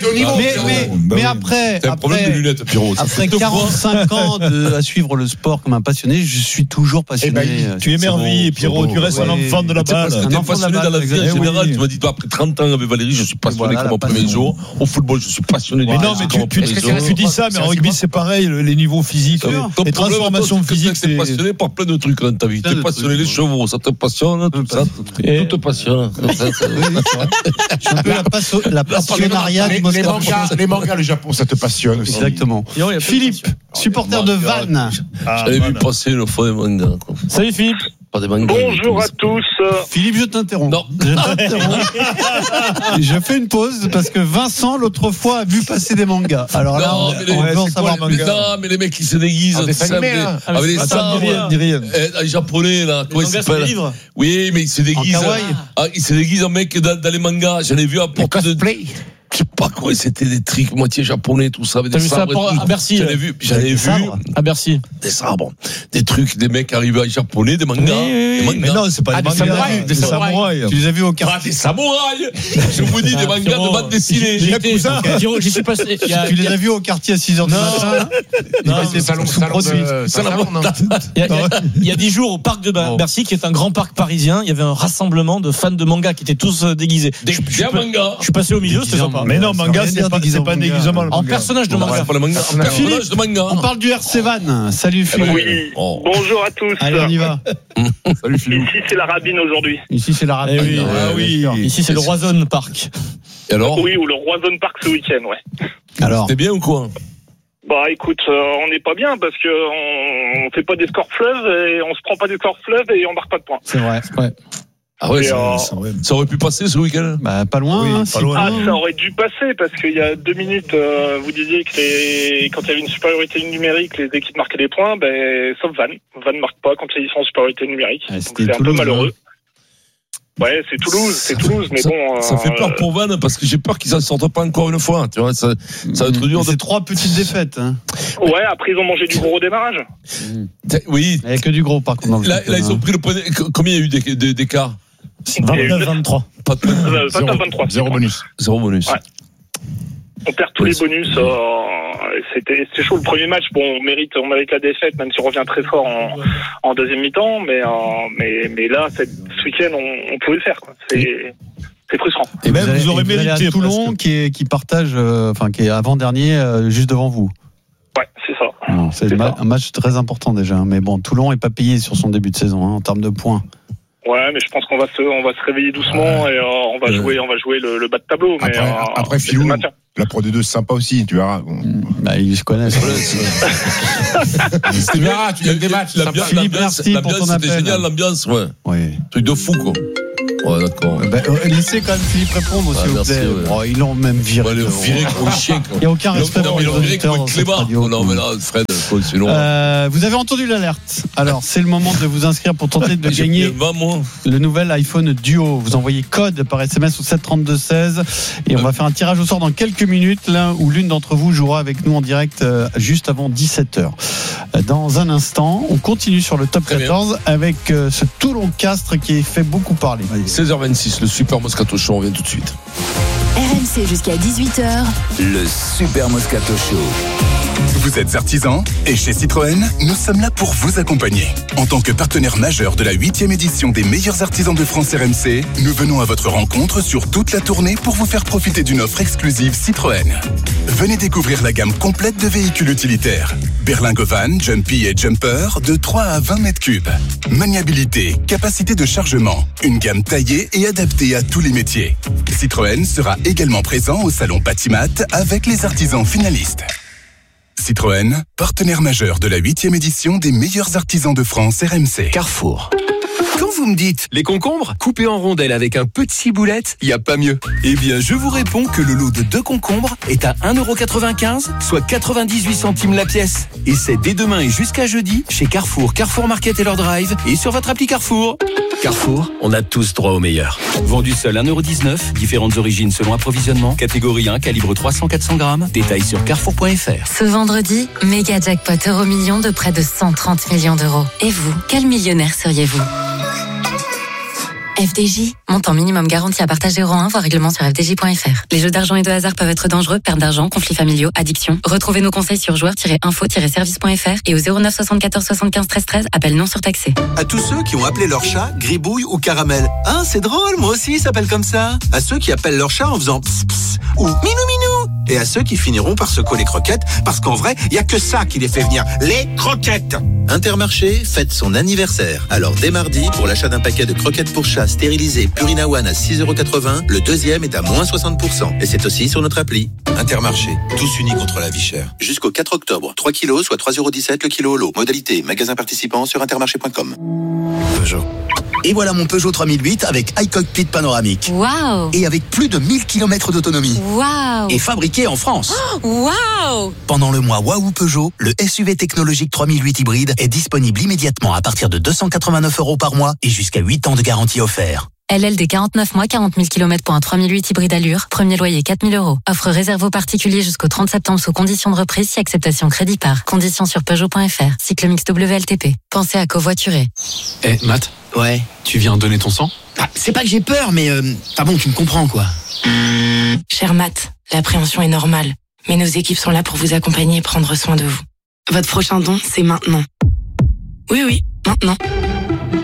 Speaker 3: mais après.
Speaker 5: C'est un problème de lunettes, Pierrot.
Speaker 3: Après 45 ans à suivre le sport comme un passionné, je suis toujours passionné.
Speaker 12: Tu émerveilles, Pierrot, tu restes un enfant de la balle.
Speaker 5: Parce que tu es passionné dans la vie en général. Tu m'as dit, toi, après 30 ans avec Valérie, je suis passionné comme au premier jour. Au football, je suis passionné.
Speaker 12: Mais non, mais tu dis ça, mais en rugby, c'est pareil, les niveaux physiques, les transformations physiques.
Speaker 5: Tu es passionné par plein de trucs dans ta vie. Tu es passionné les chevaux, ça te passionne, tout ça. Tout te passionne.
Speaker 3: Je suis un peu la passionnariat du Moscato.
Speaker 4: Les mangas, le Japon, ça te passionne aussi.
Speaker 3: Exactement. Philippe, supporter de Vannes.
Speaker 5: J'avais vu passer le fond des mangas.
Speaker 1: Salut Philippe.
Speaker 5: Pas des mangas.
Speaker 8: Bonjour à tous.
Speaker 3: Philippe, je t'interromps.
Speaker 5: Non.
Speaker 3: Je fais une pause parce que Vincent, l'autre fois, a vu passer des mangas. Alors là, on veut en savoir manga.
Speaker 5: Non, mais les mecs qui se déguisent avec des sabres. Les japonais, là.
Speaker 1: Comment ils s'appellent?
Speaker 5: Oui, mais ils se déguisent. Ils se déguisent en mec dans les mangas. J'en ai vu à porte de. Je sais pas quoi, c'était des tricks moitié japonais, tout ça.
Speaker 1: T'as vu ça à Bercy?
Speaker 5: J'avais vu
Speaker 1: à Bercy.
Speaker 5: Des sabres, des trucs, des mecs arrivés à japonais, des mangas.
Speaker 12: Mais non, c'est pas des mangas, des samouraïs.
Speaker 3: Tu les as vus au quartier?
Speaker 5: Des samouraïs. Je vous dis, des mangas de bande dessinée.
Speaker 1: J'y suis passé.
Speaker 3: Tu les as vus au quartier à 6h du matin?
Speaker 1: Non, c'est salon. Il y a 10 jours au parc de Bercy, qui est un grand parc parisien, il y avait un rassemblement de fans de manga qui étaient tous déguisés.
Speaker 5: Des mangas.
Speaker 1: Je suis passé au milieu, c'était sympa. pas.
Speaker 12: Mais non, manga, c'est pas un déguisement.
Speaker 1: En personnage de manga.
Speaker 5: C'est pas le manga. En personnage de manga.
Speaker 3: On parle du RC Van. Salut Philippe.
Speaker 8: Oui, bonjour à tous.
Speaker 3: Allez, on y va.
Speaker 5: Salut Philippe.
Speaker 8: Ici, c'est la Rabine aujourd'hui.
Speaker 3: Ici, c'est la Rabine.
Speaker 1: Oui. Ici, c'est le Roison Park.
Speaker 5: Et alors?
Speaker 8: Oui, ou le Roison Park ce week-end, ouais.
Speaker 3: Alors.
Speaker 5: C'était bien ou quoi?
Speaker 8: Bah écoute, on n'est pas bien parce que on fait pas des scores fleuves et on se prend pas des scores fleuves et on marque pas de points.
Speaker 3: C'est vrai. Ouais.
Speaker 5: Ah ouais,
Speaker 8: Et,
Speaker 5: ça aurait pu passer ce week-end?
Speaker 3: Bah, pas loin.
Speaker 12: Oui,
Speaker 3: hein,
Speaker 12: pas loin.
Speaker 8: Ah, ça aurait dû passer parce qu'il y a 2 minutes, vous disiez que quand il y avait une supériorité numérique, les équipes marquaient des points, sauf Vannes. Vannes marque pas quand ils sont en supériorité numérique.
Speaker 3: Ah,
Speaker 8: donc c'est un peu malheureux. Ouais, c'est Toulouse, mais bon.
Speaker 5: Ça fait peur pour Vannes parce que j'ai peur qu'ils s'en sortent pas encore une fois. Tu vois, ça va être dur.
Speaker 3: C'est 3 petites défaites. Hein.
Speaker 8: Ouais, après ils ont mangé du gros au démarrage.
Speaker 5: Oui.
Speaker 3: Il n'y a que du gros par contre.
Speaker 5: Là, ils ont pris le point. Combien il y a eu d'écart?
Speaker 9: 29-23.
Speaker 5: Pas de
Speaker 8: 29-23.
Speaker 4: 0 bonus.
Speaker 5: 0 bonus.
Speaker 8: Ouais. On perd tous les bonus. C'était chaud le premier match. Bon, on mérite la défaite, même si on revient très fort en deuxième mi-temps. Mais là, ce week-end, on pouvait le faire. Quoi. C'est frustrant.
Speaker 3: Et même vous aurez mérité Toulon qui partage, qui est avant-dernier, juste devant vous.
Speaker 8: Ouais, c'est ça.
Speaker 3: Non, c'est un match très important déjà. Mais bon, Toulon n'est pas payé sur son début de saison en termes de points.
Speaker 8: Ouais, mais je pense qu'on va se réveiller doucement et on va jouer le bas de tableau. Mais
Speaker 4: après Philou, la Pro D2 c'est sympa aussi, tu verras.
Speaker 3: Bah, ils se connaissent.
Speaker 4: Tu verras, tu gagnes des matchs.
Speaker 3: Philippe, merci pour ton appel.
Speaker 5: C'était génial, l'ambiance, ouais.
Speaker 3: Oui.
Speaker 5: Truc de fou, quoi. Ouais, d'accord.
Speaker 3: Laissez quand même Philippe répondre, s'il vous plaît.
Speaker 5: Ouais.
Speaker 3: Ils l'ont même viré.
Speaker 5: Ils l'ont viré comme un chien.
Speaker 3: Il n'y a aucun respect pour les auditeurs dans cette radio.
Speaker 5: Non, mais là, Fred, c'est long.
Speaker 3: Vous avez entendu l'alerte. Alors, c'est le moment de vous inscrire pour tenter de gagner le nouvel iPhone Duo. Vous envoyez code par SMS au 732-16 et on va faire un tirage au sort dans quelques minutes. L'un ou l'une d'entre vous jouera avec nous en direct juste avant 17h. Dans un instant, on continue sur le top 14 avec ce Toulon-Castres qui fait beaucoup parler.
Speaker 5: 16h26, le Super Moscato Show, on revient tout de suite.
Speaker 6: RMC jusqu'à 18h.
Speaker 2: Le Super Moscato Show.
Speaker 10: Vous êtes artisan et chez Citroën, nous sommes là pour vous accompagner. En tant que partenaire majeur de la 8e édition des meilleurs artisans de France RMC, nous venons à votre rencontre sur toute la tournée pour vous faire profiter d'une offre exclusive Citroën. Venez découvrir la gamme complète de véhicules utilitaires. Berlingo Van, Jumpy et Jumper de 3 à 20 mètres cubes. Maniabilité, capacité de chargement, une gamme taillée et adaptée à tous les métiers. Citroën sera également présent au salon Patimat avec les artisans finalistes. Citroën, partenaire majeur de la 8e édition des meilleurs artisans de France RMC.
Speaker 21: Carrefour. Quand vous me dites les concombres coupés en rondelles avec un peu de ciboulette, il n'y a pas mieux. Eh bien, je vous réponds que le lot de 2 concombres est à 1,95€, soit 98 centimes la pièce. Et c'est dès demain et jusqu'à jeudi chez Carrefour, Carrefour Market et leur drive et sur votre appli Carrefour. Carrefour, on a tous droit au meilleur. Vendu seul 1,19€, différentes origines selon approvisionnement, catégorie 1, calibre 300-400 grammes, détails sur carrefour.fr.
Speaker 6: Ce vendredi, méga jackpot Euro-Million de près de 130 millions d'euros. Et vous, quel millionnaire seriez-vous ? FDJ, montant minimum garanti à partager euro 1, voir règlement sur fdj.fr. Les jeux d'argent et de hasard peuvent être dangereux, perte d'argent, conflits familiaux, addiction. Retrouvez nos conseils sur joueurs-info-service.fr et au 09 74 75 13 13, appel non surtaxé.
Speaker 13: À tous ceux qui ont appelé leur chat Gribouille ou Caramel. Ah, c'est drôle, moi aussi, il s'appelle comme ça. À ceux qui appellent leur chat en faisant pss pss ou minou minou. Et à ceux qui finiront par secouer les croquettes, parce qu'en vrai, il y a que ça qui les fait venir, les croquettes.
Speaker 19: Intermarché fête son anniversaire. Alors dès mardi, pour l'achat d'un paquet de croquettes pour chat stérilisées Purina One à 6,80€, le deuxième est à moins 60%. Et c'est aussi sur notre appli. Intermarché, tous unis contre la vie chère. Jusqu'au 4 octobre, 3 kilos, soit 3,17€ le kilo au lot. Modalité, magasin participant sur intermarché.com.
Speaker 15: Peugeot. Et voilà mon Peugeot 3008 avec iCockpit panoramique.
Speaker 6: Waouh!
Speaker 15: Et avec plus de 1000 km d'autonomie.
Speaker 6: Waouh!
Speaker 15: Et fabriqué en France.
Speaker 6: Waouh!
Speaker 15: Pendant le mois Waouh Peugeot, le SUV technologique 3008 hybride est disponible immédiatement à partir de 289€ par mois et jusqu'à 8 ans de garantie offert.
Speaker 6: LLD 49 mois, 40 000 km pour un 3008 hybride allure. Premier loyer 4 000 €. Offre réservée aux particuliers jusqu'au 30 septembre sous conditions de reprise si acceptation crédit par. Conditions sur Peugeot.fr. Cycle mix WLTP. Pensez à covoiturer.
Speaker 25: Matt.
Speaker 15: Ouais.
Speaker 25: Tu viens donner ton sang?
Speaker 15: C'est pas que j'ai peur, mais bon, tu me comprends quoi.
Speaker 26: Cher Matt, l'appréhension est normale. Mais nos équipes sont là pour vous accompagner et prendre soin de vous. Votre prochain don, c'est maintenant. Oui, maintenant.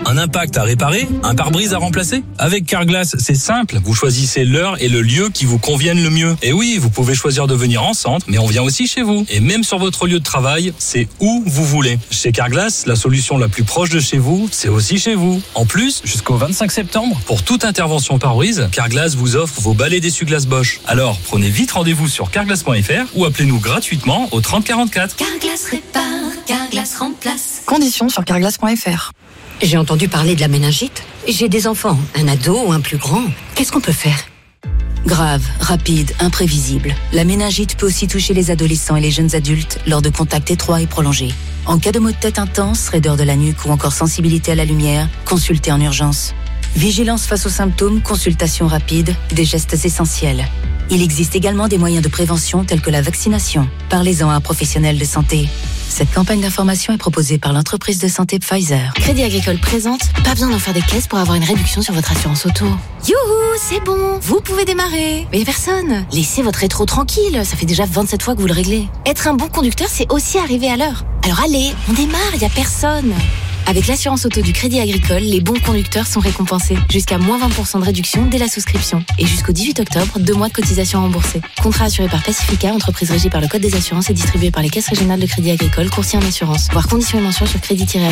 Speaker 7: Un impact à réparer? Un pare-brise à remplacer? Avec Carglass, c'est simple. Vous choisissez l'heure et le lieu qui vous conviennent le mieux. Et oui, vous pouvez choisir de venir en centre, mais on vient aussi chez vous. Et même sur votre lieu de travail, c'est où vous voulez. Chez Carglass, la solution la plus proche de chez vous, c'est aussi chez vous. En plus, jusqu'au 25 septembre, pour toute intervention pare-brise, Carglass vous offre vos balais d'essuie-glace Bosch. Alors, prenez vite rendez-vous sur carglass.fr ou appelez-nous gratuitement au 30 44.
Speaker 14: Carglass répare, Carglass remplace.
Speaker 16: Conditions sur carglass.fr.
Speaker 14: J'ai entendu parler de la méningite. J'ai des enfants, un ado ou un plus grand. Qu'est-ce qu'on peut faire? Grave, rapide, imprévisible. La méningite peut aussi toucher les adolescents et les jeunes adultes lors de contacts étroits et prolongés. En cas de maux de tête intense, raideur de la nuque ou encore sensibilité à la lumière, consultez en urgence. Vigilance face aux symptômes, consultation rapide, des gestes essentiels. Il existe également des moyens de prévention tels que la vaccination. Parlez-en à un professionnel de santé. Cette campagne d'information est proposée par l'entreprise de santé Pfizer.
Speaker 26: Crédit Agricole présente, pas besoin d'en faire des caisses pour avoir une réduction sur votre assurance auto.
Speaker 14: Youhou, c'est bon, vous pouvez démarrer.
Speaker 26: Mais personne. Laissez votre rétro tranquille, ça fait déjà 27 fois que vous le réglez.
Speaker 14: Être un bon conducteur, c'est aussi arriver à l'heure. Alors allez, on démarre, y a personne.
Speaker 26: Avec l'assurance auto du Crédit Agricole, les bons conducteurs sont récompensés. Jusqu'à moins 20% de réduction dès la souscription. Et jusqu'au 18 octobre, 2 mois de cotisation remboursée. Contrat assuré par Pacifica, entreprise régie par le Code des assurances et distribué par les caisses régionales de Crédit Agricole, courtier en assurance. Voir conditions et mentions sur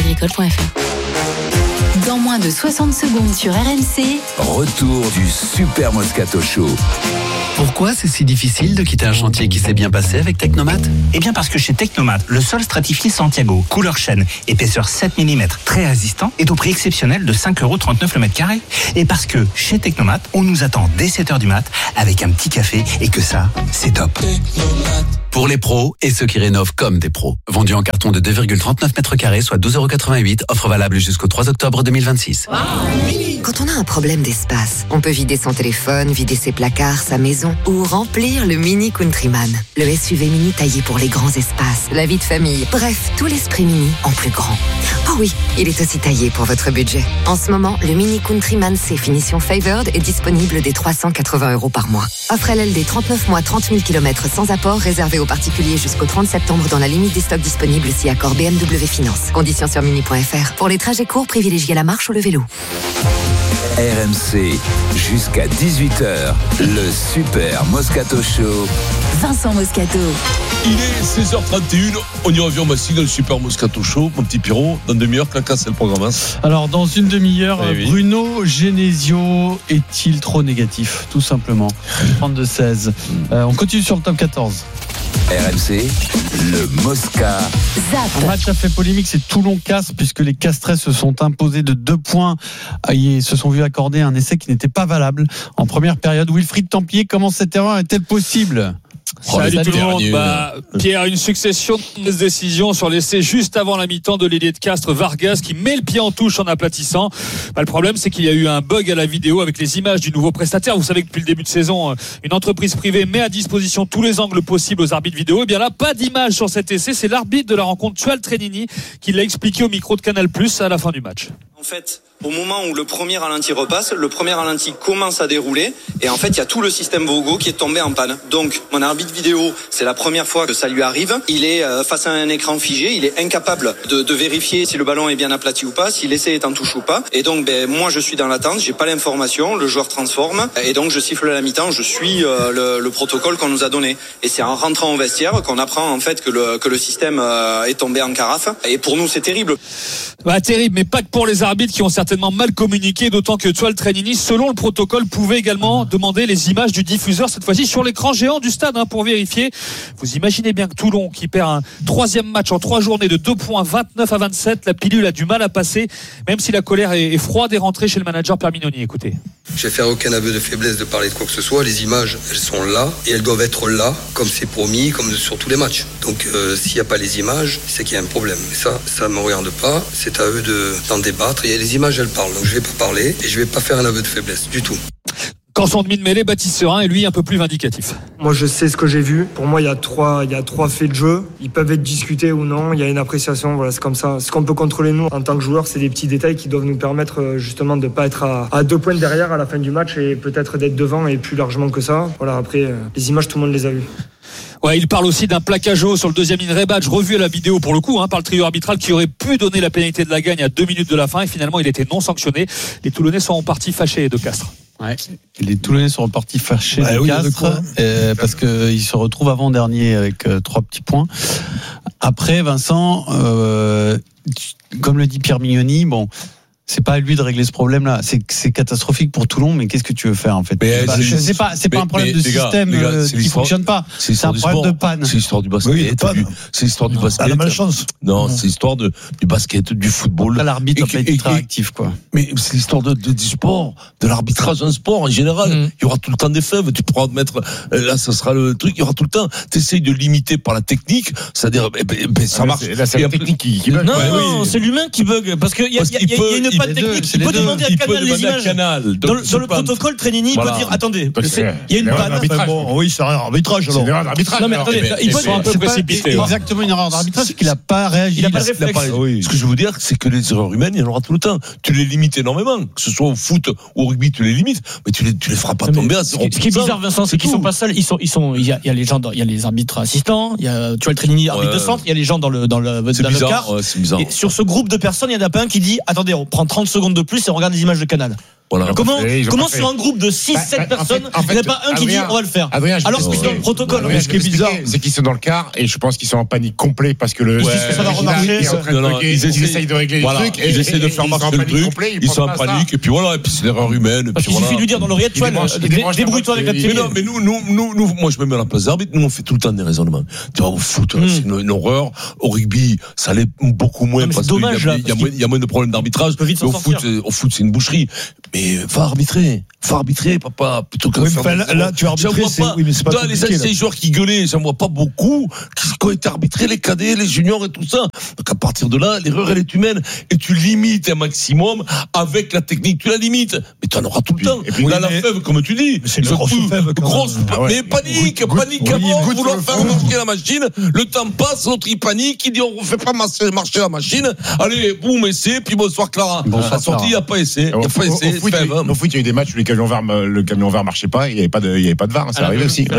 Speaker 26: crédit-agricole.fr.
Speaker 14: Dans moins de 60 secondes sur RMC.
Speaker 2: Retour du Super Moscato Show.
Speaker 15: Pourquoi c'est si difficile de quitter un chantier qui s'est bien passé avec Technomat?
Speaker 9: Eh bien parce que chez Technomat, le sol stratifié Santiago, couleur chêne, épaisseur 7 mm, très résistant, est au prix exceptionnel de 5,39 € le mètre carré. Et parce que chez Technomat, on nous attend dès 7h du mat avec un petit café et que ça, c'est top.
Speaker 15: Pour les pros et ceux qui rénovent comme des pros. Vendu en carton de 2,39 mètres carrés, soit 12,88 €. Offre valable jusqu'au 3 octobre 2026.
Speaker 14: Quand on a un problème d'espace, on peut vider son téléphone, vider ses placards, sa maison ou remplir le Mini Countryman. Le SUV mini taillé pour les grands espaces, la vie de famille. Bref, tout l'esprit mini en plus grand. Oh oui, il est aussi taillé pour votre budget. En ce moment, le Mini Countryman C finition Favored est disponible dès 380 € par mois. Offre LLD 39 mois, 30 000 km sans apport, réservé aux particuliers jusqu'au 30 septembre dans la limite des stocks disponibles si accord BMW Finance. Conditions sur mini.fr. Pour les trajets courts, privilégiez la marche ou le vélo.
Speaker 2: RMC, jusqu'à 18h, le Super Moscato Show.
Speaker 14: Vincent Moscato.
Speaker 5: Il est 16h31, on y revient au Massy dans le Super Moscato Show. Mon petit Pierrot, dans une demi-heure, Claca, c'est le programme.
Speaker 3: Alors, dans une demi-heure,
Speaker 5: oui.
Speaker 3: Bruno Genesio est-il trop négatif? Tout simplement. 32-16. On continue sur le top 14.
Speaker 2: RMC, le Mosca.
Speaker 3: Un match a fait polémique, c'est Toulon-Castres, puisque les Castrais se sont imposés de 2 points et se sont vus accorder un essai qui n'était pas valable en première période. Wilfried Templier, comment cette erreur est-elle possible?
Speaker 17: Salut tout le monde. Pierre, une succession de décisions sur l'essai juste avant la mi-temps de l'ailier de Castres, Vargas, qui met le pied en touche en aplatissant. Le problème, c'est qu'il y a eu un bug à la vidéo avec les images du nouveau prestataire. Vous savez que depuis le début de saison, une entreprise privée met à disposition tous les angles possibles aux arbitres vidéo. Et bien là, pas d'image sur cet essai. C'est l'arbitre de la rencontre, Tual Trenini, qui l'a expliqué au micro de Canal+ à la fin du match.
Speaker 18: En fait, au moment où le premier ralenti repasse, le premier ralenti commence à dérouler et en fait, il y a tout le système Vogo qui est tombé en panne. Donc, mon arbitre vidéo, c'est la première fois que ça lui arrive. Il est face à un écran figé, il est incapable de vérifier si le ballon est bien aplati ou pas, si l'essai est en touche ou pas. Et donc, moi, je suis dans l'attente, j'ai pas l'information, le joueur transforme et donc je siffle à la mi-temps, je suis le protocole qu'on nous a donné. Et c'est en rentrant au vestiaire qu'on apprend en fait que le système est tombé en carafe. Et pour nous, c'est terrible.
Speaker 17: Terrible, mais pas que pour les arbitres qui ont certainement mal communiqué, d'autant que Tual Trenini, selon le protocole, pouvait également demander les images du diffuseur, cette fois-ci sur l'écran géant du stade, pour vérifier. Vous imaginez bien que Toulon, qui perd un 3e match en 3 journées de 2 points, 29-27, la pilule a du mal à passer, même si la colère est froide, est rentrée chez le manager Pierre Mignoni. Écoutez.
Speaker 20: Je vais faire aucun aveu de faiblesse de parler de quoi que ce soit. Les images, elles sont là et elles doivent être là, comme c'est promis, comme sur tous les matchs. Donc s'il n'y a pas les images, c'est qu'il y a un problème. Mais ça ne me regarde pas. C'est à eux d'en débattre. Et les images, elles parlent. Donc je ne vais pas parler et je ne vais pas faire un aveu de faiblesse du tout.
Speaker 17: Quand son demi de mêlée, Baptiste Serin, est lui un peu plus vindicatif.
Speaker 27: Moi, je sais ce que j'ai vu. Pour moi, il y a trois faits de jeu. Ils peuvent être discutés ou non. Il y a une appréciation. Voilà, c'est comme ça. Ce qu'on peut contrôler, nous, en tant que joueurs, c'est des petits détails qui doivent nous permettre justement de ne pas être à 2 points derrière à la fin du match et peut-être d'être devant et plus largement que ça. Voilà, après, les images, tout le monde les a vues.
Speaker 17: Ouais, il parle aussi d'un plaquage haut sur le deuxième in rebatch, revu à la vidéo pour le coup, par le trio arbitral qui aurait pu donner la pénalité de la gagne à 2 minutes de la fin et finalement il était non sanctionné. Les Toulonnais sont en partie fâchés de Castres.
Speaker 3: Ouais. Les Toulonnais sont repartis fâchés de Castres parce qu'ils se retrouvent avant-dernier avec 3 petits points. Après, Vincent, comme le dit Pierre Mignoni, bon, c'est pas à lui de régler ce problème-là. C'est catastrophique pour Toulon, mais qu'est-ce que tu veux faire en fait ? C'est pas un problème de système qui fonctionne pas. C'est un problème de panne.
Speaker 5: C'est l'histoire du basket. Oui, c'est l'histoire du basket.
Speaker 1: La malchance.
Speaker 5: Non, c'est l'histoire du basket, du football.
Speaker 3: L'arbitre n'a pas été très actif, quoi.
Speaker 5: Mais c'est l'histoire du sport, de l'arbitrage en sport en général. Il y aura tout le temps des fèves. Tu pourras mettre là, ça sera le truc. Il y aura tout le temps. T'essayes de limiter par la technique, c'est-à-dire ça marche.
Speaker 4: Là, c'est la technique qui bug.
Speaker 9: Non, c'est l'humain qui bug parce qu'il y a une panne technique. Il peut demander à Canal les images. Dans le protocole, Trenini peut dire attendez, il y a une panne.
Speaker 1: Oui, c'est un arbitrage alors.
Speaker 4: C'est une erreur d'arbitrage.
Speaker 17: Non mais attendez, ils sont un peu précipités.
Speaker 3: Exactement une erreur d'arbitrage parce qu'il n'a pas réagi.
Speaker 9: Il n'a pas le réflexe.
Speaker 5: Ce que je veux dire, c'est que les erreurs humaines, il y en aura tout le temps. Tu les limites énormément, que ce soit au foot ou au rugby, tu les limites, mais tu les feras pas tomber à 0%.
Speaker 9: Ce qui est bizarre, Vincent, c'est qu'ils sont pas seuls. Il y a les gens, il y a les arbitres assistants, il y a tu vois le Trenini arbitre de centre, il y a les gens dans le car.
Speaker 5: C'est bizarre.
Speaker 9: Et sur ce groupe de personnes, il y en a pas un qui dit attendez, on prend 30 secondes de plus et on regarde les images de Canal.
Speaker 5: Voilà.
Speaker 9: Comment sur un groupe de 6-7 personnes, il n'y en a pas un qui dit on va le faire. Alors que c'est dans le protocole.
Speaker 4: Ce qui est bizarre, c'est qu'ils sont dans le quart et je pense qu'ils sont en panique complet parce que
Speaker 9: ça va remarcher.
Speaker 4: Ils essayent de régler le truc.
Speaker 5: Ils essayent de faire marcher le truc. Ils sont en panique et puis voilà. Et puis c'est l'erreur humaine.
Speaker 9: Il suffit de lui dire dans l'oreillette, tu vois, débrouille-toi avec la télé.
Speaker 5: Mais non, mais nous, moi je me mets à la place d'arbitre. Nous on fait tout le temps des raisonnements. Tu vois, au foot, c'est une horreur. Au rugby, ça l'est beaucoup moins parce qu'il y a moins de problèmes d'arbitrage. Au foot, c'est une boucherie. Mais va arbitrer, papa, plutôt que
Speaker 1: là, tu arbitrais, mais c'est pas
Speaker 5: compliqué. Les anciens joueurs qui gueulaient, j'en vois pas beaucoup, qui ont été arbitrés, les cadets, les juniors et tout ça. Donc à partir de là, l'erreur, elle est humaine. Et tu limites un maximum avec la technique. Tu la limites. Mais tu en auras tout le temps. Et puis, là, la fève, comme tu dis.
Speaker 1: C'est une grosse fève.
Speaker 5: Mais panique avant, vouloir faire marcher la machine. Le temps passe, l'autre il panique, il dit on ne fait pas marcher la machine. Allez, boum, essai, puis bonsoir Clara. La sortie, il n'y a pas essai.
Speaker 4: Au foot, il y a eu des matchs où le camion vert marchait pas, il y avait pas de VAR, ça arrivait aussi.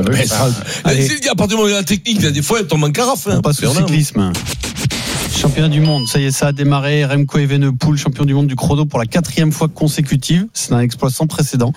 Speaker 5: À partir du moment où il y a la technique, il y a des fois elle tombe en carafe.
Speaker 3: On passe au cyclisme. Championnat du monde, ça y est, ça a démarré. Remco Evenepoel, champion du monde du chrono pour la 4e fois consécutive. C'est un exploit sans précédent.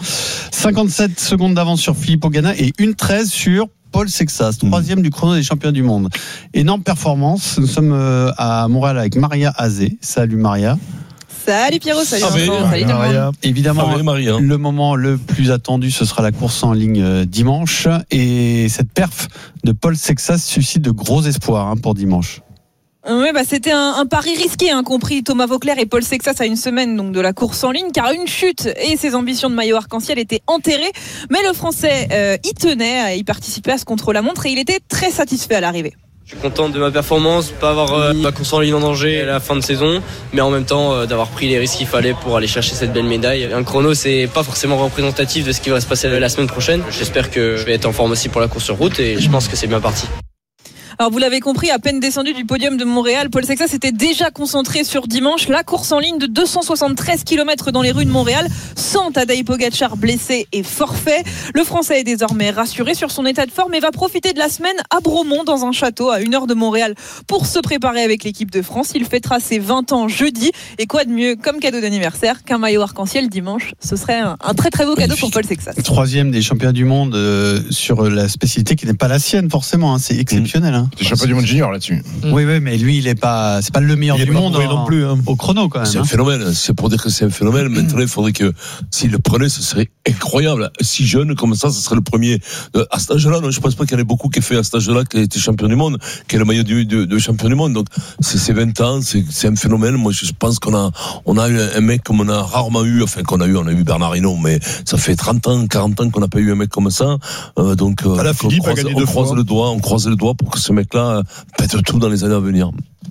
Speaker 3: 57 secondes d'avance sur Filippo Ganna et 1:13 sur Paul Sexas, 3e du chrono des champions du monde. Énorme performance. Nous sommes à Montréal avec Maria Azé. Salut Maria.
Speaker 8: Salut Pierrot, salut Vincent, salut tout le monde.
Speaker 3: Évidemment, le moment le plus attendu, ce sera la course en ligne dimanche. Et cette perf de Paul Sexas suscite de gros espoirs pour dimanche.
Speaker 8: Oui, c'était un pari risqué, compris Thomas Vauclair et Paul Sexas à une semaine donc de la course en ligne, car une chute et ses ambitions de maillot arc-en-ciel étaient enterrées. Mais le Français y tenait, il participait à ce contre-la-montre et il était très satisfait à l'arrivée.
Speaker 11: Je suis content de ma performance, pas avoir mis ma course en ligne en danger à la fin de saison, mais en même temps d'avoir pris les risques qu'il fallait pour aller chercher cette belle médaille. Un chrono, c'est pas forcément représentatif de ce qui va se passer la semaine prochaine. J'espère que je vais être en forme aussi pour la course sur route et je pense que c'est bien parti.
Speaker 8: Alors vous l'avez compris, à peine descendu du podium de Montréal, Paul Sexas était déjà concentré sur dimanche. La course en ligne de 273 km dans les rues de Montréal, sans Tadej Pogačar blessé et forfait. Le Français est désormais rassuré sur son état de forme et va profiter de la semaine à Bromont, dans un château à 1 heure de Montréal, pour se préparer avec l'équipe de France. Il fêtera ses 20 ans jeudi. Et quoi de mieux comme cadeau d'anniversaire qu'un maillot arc-en-ciel dimanche? Ce serait un très très beau cadeau pour Paul Sexas.
Speaker 3: 3e des championnats du monde sur la spécialité qui n'est pas la sienne forcément. C'est exceptionnel.
Speaker 4: C'est champion du monde junior là-dessus.
Speaker 3: Oui, mais lui, c'est pas le meilleur du monde non plus, au chrono quand même.
Speaker 5: C'est un phénomène. C'est pour dire que c'est un phénomène. Maintenant, il faudrait que s'il le prenait, ce serait incroyable. Si jeune comme ça, ce serait le premier à cet âge-là. Non, je pense pas qu'il y en ait beaucoup qui aient fait à cet âge-là, qui a été champion du monde, qui est le maillot de champion du monde. Donc c'est 20 ans, c'est un phénomène. Moi, je pense qu'on a eu un mec comme on a rarement eu. Enfin, on a eu Bernard Hinault, mais ça fait 30 ans, 40 ans qu'on n'a pas eu un mec comme ça.
Speaker 1: Philippe a gagné 2 fois.
Speaker 5: On croise le doigt pour que ce mec-là pète tout dans les années à venir.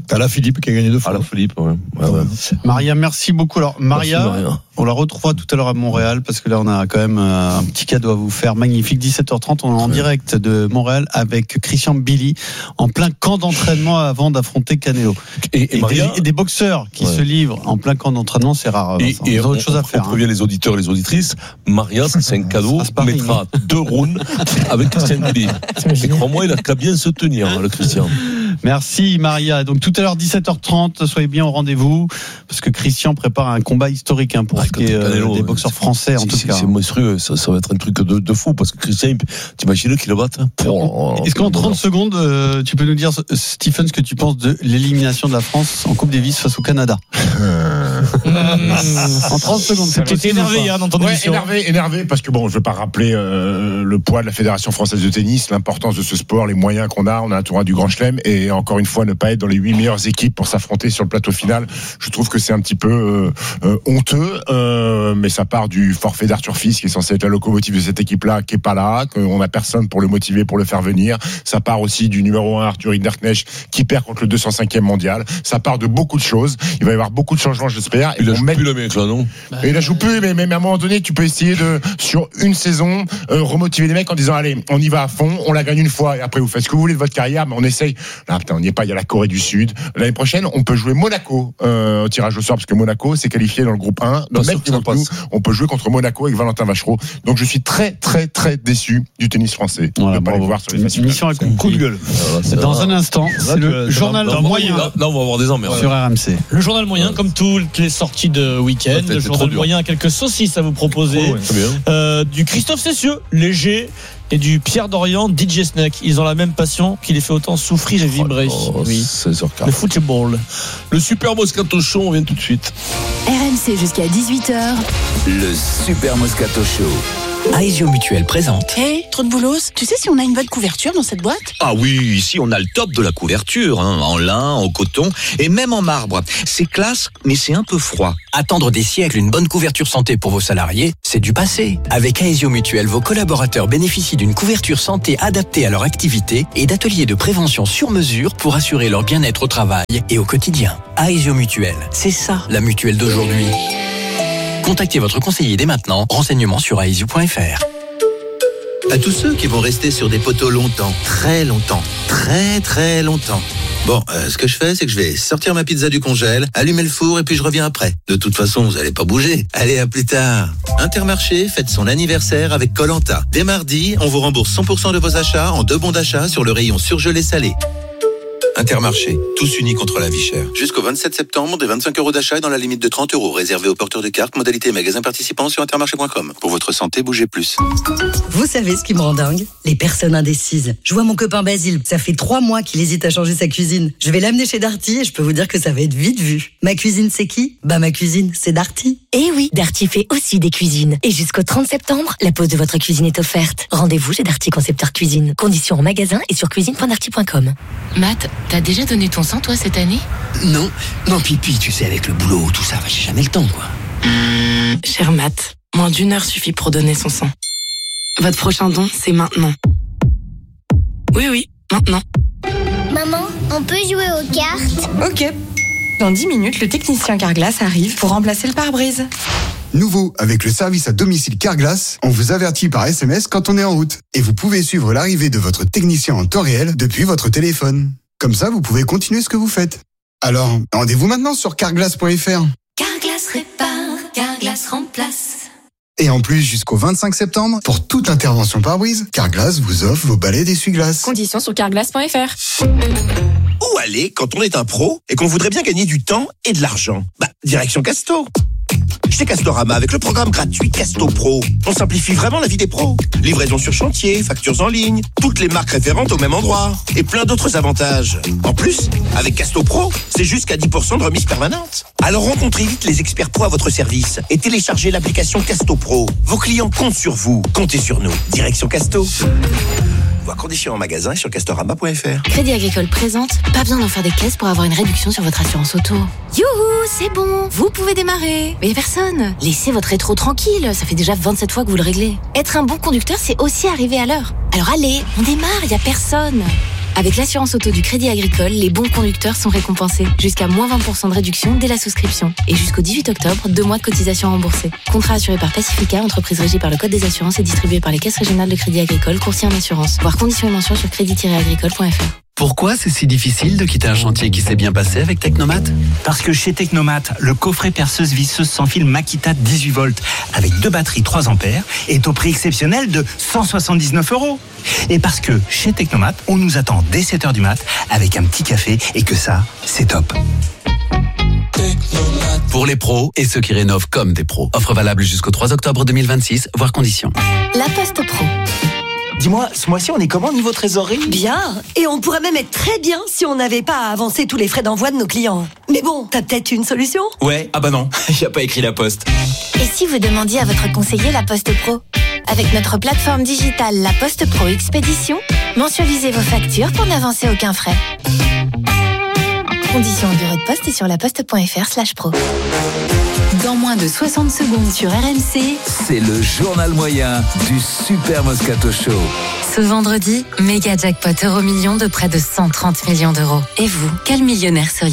Speaker 1: T'as la Philippe qui a gagné 2 fois.
Speaker 5: Ah, la Philippe, ouais.
Speaker 3: Maria, merci beaucoup. Alors, Maria,
Speaker 5: merci, Maria,
Speaker 3: on la retrouvera tout à l'heure à Montréal parce que là, on a quand même un petit cadeau à vous faire. Magnifique. 17h30, on est en direct de Montréal avec Christian Billy en plein camp d'entraînement avant d'affronter Canelo.
Speaker 5: Et Maria,
Speaker 3: des boxeurs qui se livrent en plein camp d'entraînement, c'est rare.
Speaker 5: Et
Speaker 3: ils ont autre chose à faire.
Speaker 5: On prévient les auditeurs et les auditrices. Maria, c'est un cadeau. On mettra 2 rounds avec Christian Billy. Et crois-moi, il a qu'à bien se tenir, le Christian.
Speaker 3: Merci Maria. Donc tout à l'heure 17h30, soyez bien au rendez-vous parce que Christian prépare un combat historique pour ce qui est des boxeurs français en tout cas.
Speaker 5: C'est monstrueux, ça va être un truc de fou parce que Christian, t'imagines qu'il le batte.
Speaker 3: Est-ce qu'en 30 secondes, tu peux nous dire, Stephen, ce que tu penses de l'élimination de la France en Coupe Davis face au Canada? En 30 secondes, c'est
Speaker 4: possible.
Speaker 3: énervé
Speaker 4: dans ton émission. Énervé parce que bon, je vais pas rappeler le poids de la Fédération française de tennis, l'importance de ce sport, les moyens qu'on a. On a un tournoi du Grand Chelem et encore une fois ne pas être dans les 8 meilleures équipes pour s'affronter sur le plateau final. Je trouve que c'est un petit peu honteux, mais ça part du forfait d'Arthur Fils qui est censé être la locomotive de cette équipe-là, qui est pas là, qu'on a personne pour le motiver, pour le faire venir. Ça part aussi du numéro 1 Arthur Hinderknecht qui perd contre le 205e mondial. Ça part de beaucoup de choses. Il va y avoir beaucoup de changements, j'espère.
Speaker 5: Il a joué plus le mec là, non?
Speaker 4: Et il a joué plus, mais à un moment donné, tu peux essayer de, sur une saison, remotiver les mecs en disant allez, on y va à fond, on la gagne une fois et après vous faites ce que vous voulez de votre carrière, mais on essaye. Là, putain, on n'y est pas. Il y a la Corée du Sud. L'année prochaine, on peut jouer Monaco au tirage au sort parce que Monaco s'est qualifié dans le groupe 1. Donc même on peut jouer contre Monaco avec Valentin Vachereau. Donc je suis très très très déçu du tennis français.
Speaker 3: Voilà,
Speaker 4: de pas les voir sur les
Speaker 3: émission avec un coup de gueule. Dans un instant, c'est le journal moyen.
Speaker 5: Là, on va avoir des emmerdes
Speaker 3: sur RMC.
Speaker 10: Le journal moyen, comme toutes les sorties de week-end. Le journal moyen a quelques saucisses à vous proposer. Du Christophe Cessieux, léger. Et du Pierre Dorian, DJ Snake. Ils ont la même passion qui les fait autant souffrir et vibrer. Oui. Le football.
Speaker 5: Le Super Moscato Show, on vient tout de suite.
Speaker 26: RMC jusqu'à 18h.
Speaker 2: Le Super Moscato Show.
Speaker 15: Aesio Mutuel présente.
Speaker 16: Hey, trop de boulos. Tu sais si on a une bonne couverture dans cette boîte?
Speaker 12: Ah oui, ici on a le top de la couverture, en lin, en coton et même en marbre. C'est classe, mais c'est un peu froid.
Speaker 15: Attendre des siècles une bonne couverture santé pour vos salariés, c'est du passé. Avec Aesio Mutuel, vos collaborateurs bénéficient d'une couverture santé adaptée à leur activité et d'ateliers de prévention sur mesure pour assurer leur bien-être au travail et au quotidien. Aesio Mutuel, c'est ça la mutuelle d'aujourd'hui. Contactez votre conseiller dès maintenant. Renseignements sur aesio.fr.
Speaker 12: À tous ceux qui vont rester sur des poteaux longtemps, très longtemps, très très longtemps. Bon, ce que je fais, c'est que je vais sortir ma pizza du congèle, allumer le four et puis je reviens après. De toute façon, vous allez pas bouger. Allez, à plus tard. Intermarché fête son anniversaire avec Koh-Lanta. Dès mardi, on vous rembourse 100% de vos achats en 2 bons d'achat sur le rayon surgelé salé. Intermarché, tous unis contre la vie chère. Jusqu'au 27 septembre, des 25 € d'achat dans la limite de 30 €, réservé aux porteurs de cartes, modalité magasin participant sur intermarché.com. Pour votre santé, bougez plus.
Speaker 13: Vous savez ce qui me rend dingue? Les personnes indécises. Je vois mon copain Basile, ça fait 3 mois qu'il hésite à changer sa cuisine. Je vais l'amener chez Darty et je peux vous dire que ça va être vite vu. Ma cuisine, c'est qui? Bah ma cuisine, c'est Darty.
Speaker 6: Eh oui, Darty fait aussi des cuisines. Et jusqu'au 30 septembre, la pose de votre cuisine est offerte. Rendez-vous chez Darty Concepteur Cuisine. Conditions en magasin et sur cuisine.darty.com.
Speaker 26: Matt, t'as déjà donné ton sang, toi, cette année?
Speaker 12: Non, pipi, tu sais, avec le boulot, tout ça, j'ai jamais le temps, quoi.
Speaker 26: Cher Matt, moins d'1 heure suffit pour donner son sang. Votre prochain don, c'est maintenant. Oui, maintenant.
Speaker 21: Maman, on peut jouer aux cartes?
Speaker 16: Ok. Dans 10 minutes, le technicien Carglass arrive pour remplacer le pare-brise.
Speaker 22: Nouveau, avec le service à domicile Carglass, on vous avertit par SMS quand on est en route. Et vous pouvez suivre l'arrivée de votre technicien en temps réel depuis votre téléphone. Comme ça, vous pouvez continuer ce que vous faites. Alors, rendez-vous maintenant sur carglass.fr.
Speaker 26: Carglass répare, Carglass remplace.
Speaker 22: Et en plus, jusqu'au 25 septembre, pour toute intervention pare-brise, Carglass vous offre vos balais d'essuie-glace.
Speaker 16: Conditions sur carglass.fr.
Speaker 12: Où aller quand on est un pro et qu'on voudrait bien gagner du temps et de l'argent? Direction Casto. Chez Castorama, avec le programme gratuit Casto Pro, on simplifie vraiment la vie des pros. Livraison sur chantier, factures en ligne, toutes les marques référentes au même endroit et plein d'autres avantages. En plus, avec Casto Pro, c'est jusqu'à 10% de remise permanente. Alors rencontrez vite les experts pro à votre service et téléchargez l'application Casto Pro. Vos clients comptent sur vous, comptez sur nous. Direction Casto. Voir conditions en magasin et sur castorama.fr.
Speaker 26: Crédit Agricole présente, pas besoin d'en faire des caisses pour avoir une réduction sur votre assurance auto. Youhou, c'est bon, vous pouvez démarrer. Mais y a personne. Laissez votre rétro tranquille, ça fait déjà 27 fois que vous le réglez. Être un bon conducteur, c'est aussi arriver à l'heure. Alors allez, on démarre, y a personne. Avec l'assurance auto du Crédit Agricole, les bons conducteurs sont récompensés. Jusqu'à moins 20% de réduction dès la souscription. Et jusqu'au 18 octobre, 2 mois de cotisation remboursée. Contrat assuré par Pacifica, entreprise régie par le Code des assurances et distribué par les caisses régionales de Crédit Agricole, courtier en assurance. Voir conditions et mentions sur crédit-agricole.fr.
Speaker 7: Pourquoi c'est si difficile de quitter un chantier qui s'est bien passé avec Technomat ?
Speaker 14: Parce que chez Technomat, le coffret perceuse visseuse sans fil Makita 18 volts avec 2 batteries 3 ampères est au prix exceptionnel de 179 €. Et parce que chez Technomat, on nous attend dès 7h du mat avec un petit café et que ça, c'est top.
Speaker 2: Pour les pros et ceux qui rénovent comme des pros. Offre valable jusqu'au 3 octobre 2026, voire conditions.
Speaker 26: La Poste Pro.
Speaker 14: Dis-moi, ce mois-ci, on est comment niveau trésorerie ?
Speaker 18: Bien. Et on pourrait même être très bien si on n'avait pas à avancer tous les frais d'envoi de nos clients. Mais bon, t'as peut-être une solution ?
Speaker 14: Ouais, ah bah non, il n'y a pas écrit la Poste.
Speaker 26: Et si vous demandiez à votre conseiller La Poste Pro ? Avec notre plateforme digitale La Poste Pro Expédition, mensualisez vos factures pour n'avancer aucun frais. Conditions au bureau de poste et sur laposte.fr/pro. Dans moins de 60 secondes sur RMC,
Speaker 2: c'est le journal moyen du Super Moscato Show.
Speaker 26: Ce vendredi, méga jackpot euro-million de près de 130 millions d'euros. Et vous, quel millionnaire seriez-vous ?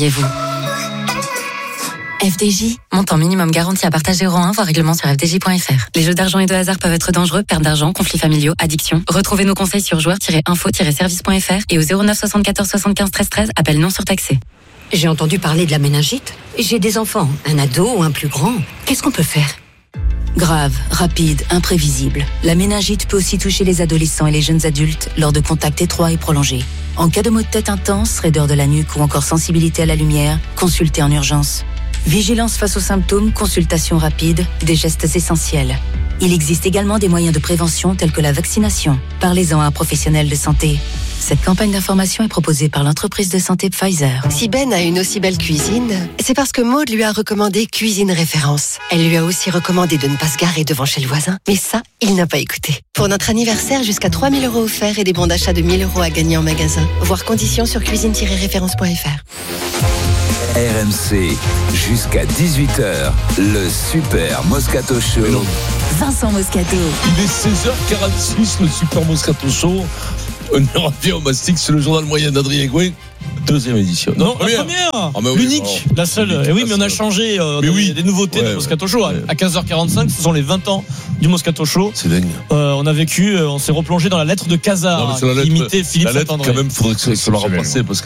Speaker 26: FDJ, montant minimum garanti à partager euro 1, voire règlement sur fdj.fr. Les jeux d'argent et de hasard peuvent être dangereux, perte d'argent, conflits familiaux, addiction. Retrouvez nos conseils sur joueurs-info-service.fr et au 09 74 75 13 13, appel non surtaxé.
Speaker 18: J'ai entendu parler de la méningite. J'ai des enfants, un ado ou un plus grand. Qu'est-ce qu'on peut faire ?
Speaker 26: Grave, rapide, imprévisible. La méningite peut aussi toucher les adolescents et les jeunes adultes lors de contacts étroits et prolongés. En cas de maux de tête intense, raideur de la nuque ou encore sensibilité à la lumière, consultez en urgence. Vigilance face aux symptômes, consultation rapide, des gestes essentiels. Il existe également des moyens de prévention tels que la vaccination. Parlez-en à un professionnel de santé. Cette campagne d'information est proposée par l'entreprise de santé Pfizer.
Speaker 18: Si Ben a une aussi belle cuisine, c'est parce que Maud lui a recommandé Cuisine Référence. Elle lui a aussi recommandé de ne pas se garer devant chez le voisin. Mais ça, il n'a pas écouté. Pour notre anniversaire, jusqu'à 3 000 € offerts et des bons d'achat de 1 000 € à gagner en magasin. Voir conditions sur cuisine-référence.fr.
Speaker 2: RMC, jusqu'à 18h, le Super Moscato Show.
Speaker 26: Vincent Moscato.
Speaker 5: Il est 16h46, le Super Moscato Show. On est revient au Mastic, c'est le journal moyen d'Adrien Gouin. Deuxième édition.
Speaker 10: Non, la première.
Speaker 5: Ah, oui,
Speaker 10: l'unique, la seule. Et oui, mais on a changé des nouveautés de Moscato Show. À 15h45, ce sont les 20 ans du Moscato Show.
Speaker 5: C'est dingue.
Speaker 10: On a vécu, on s'est replongé dans la lettre de Casar, qui imitait Philippe Saint-André.
Speaker 5: Quand même, il faudrait que ça leur a passé parce que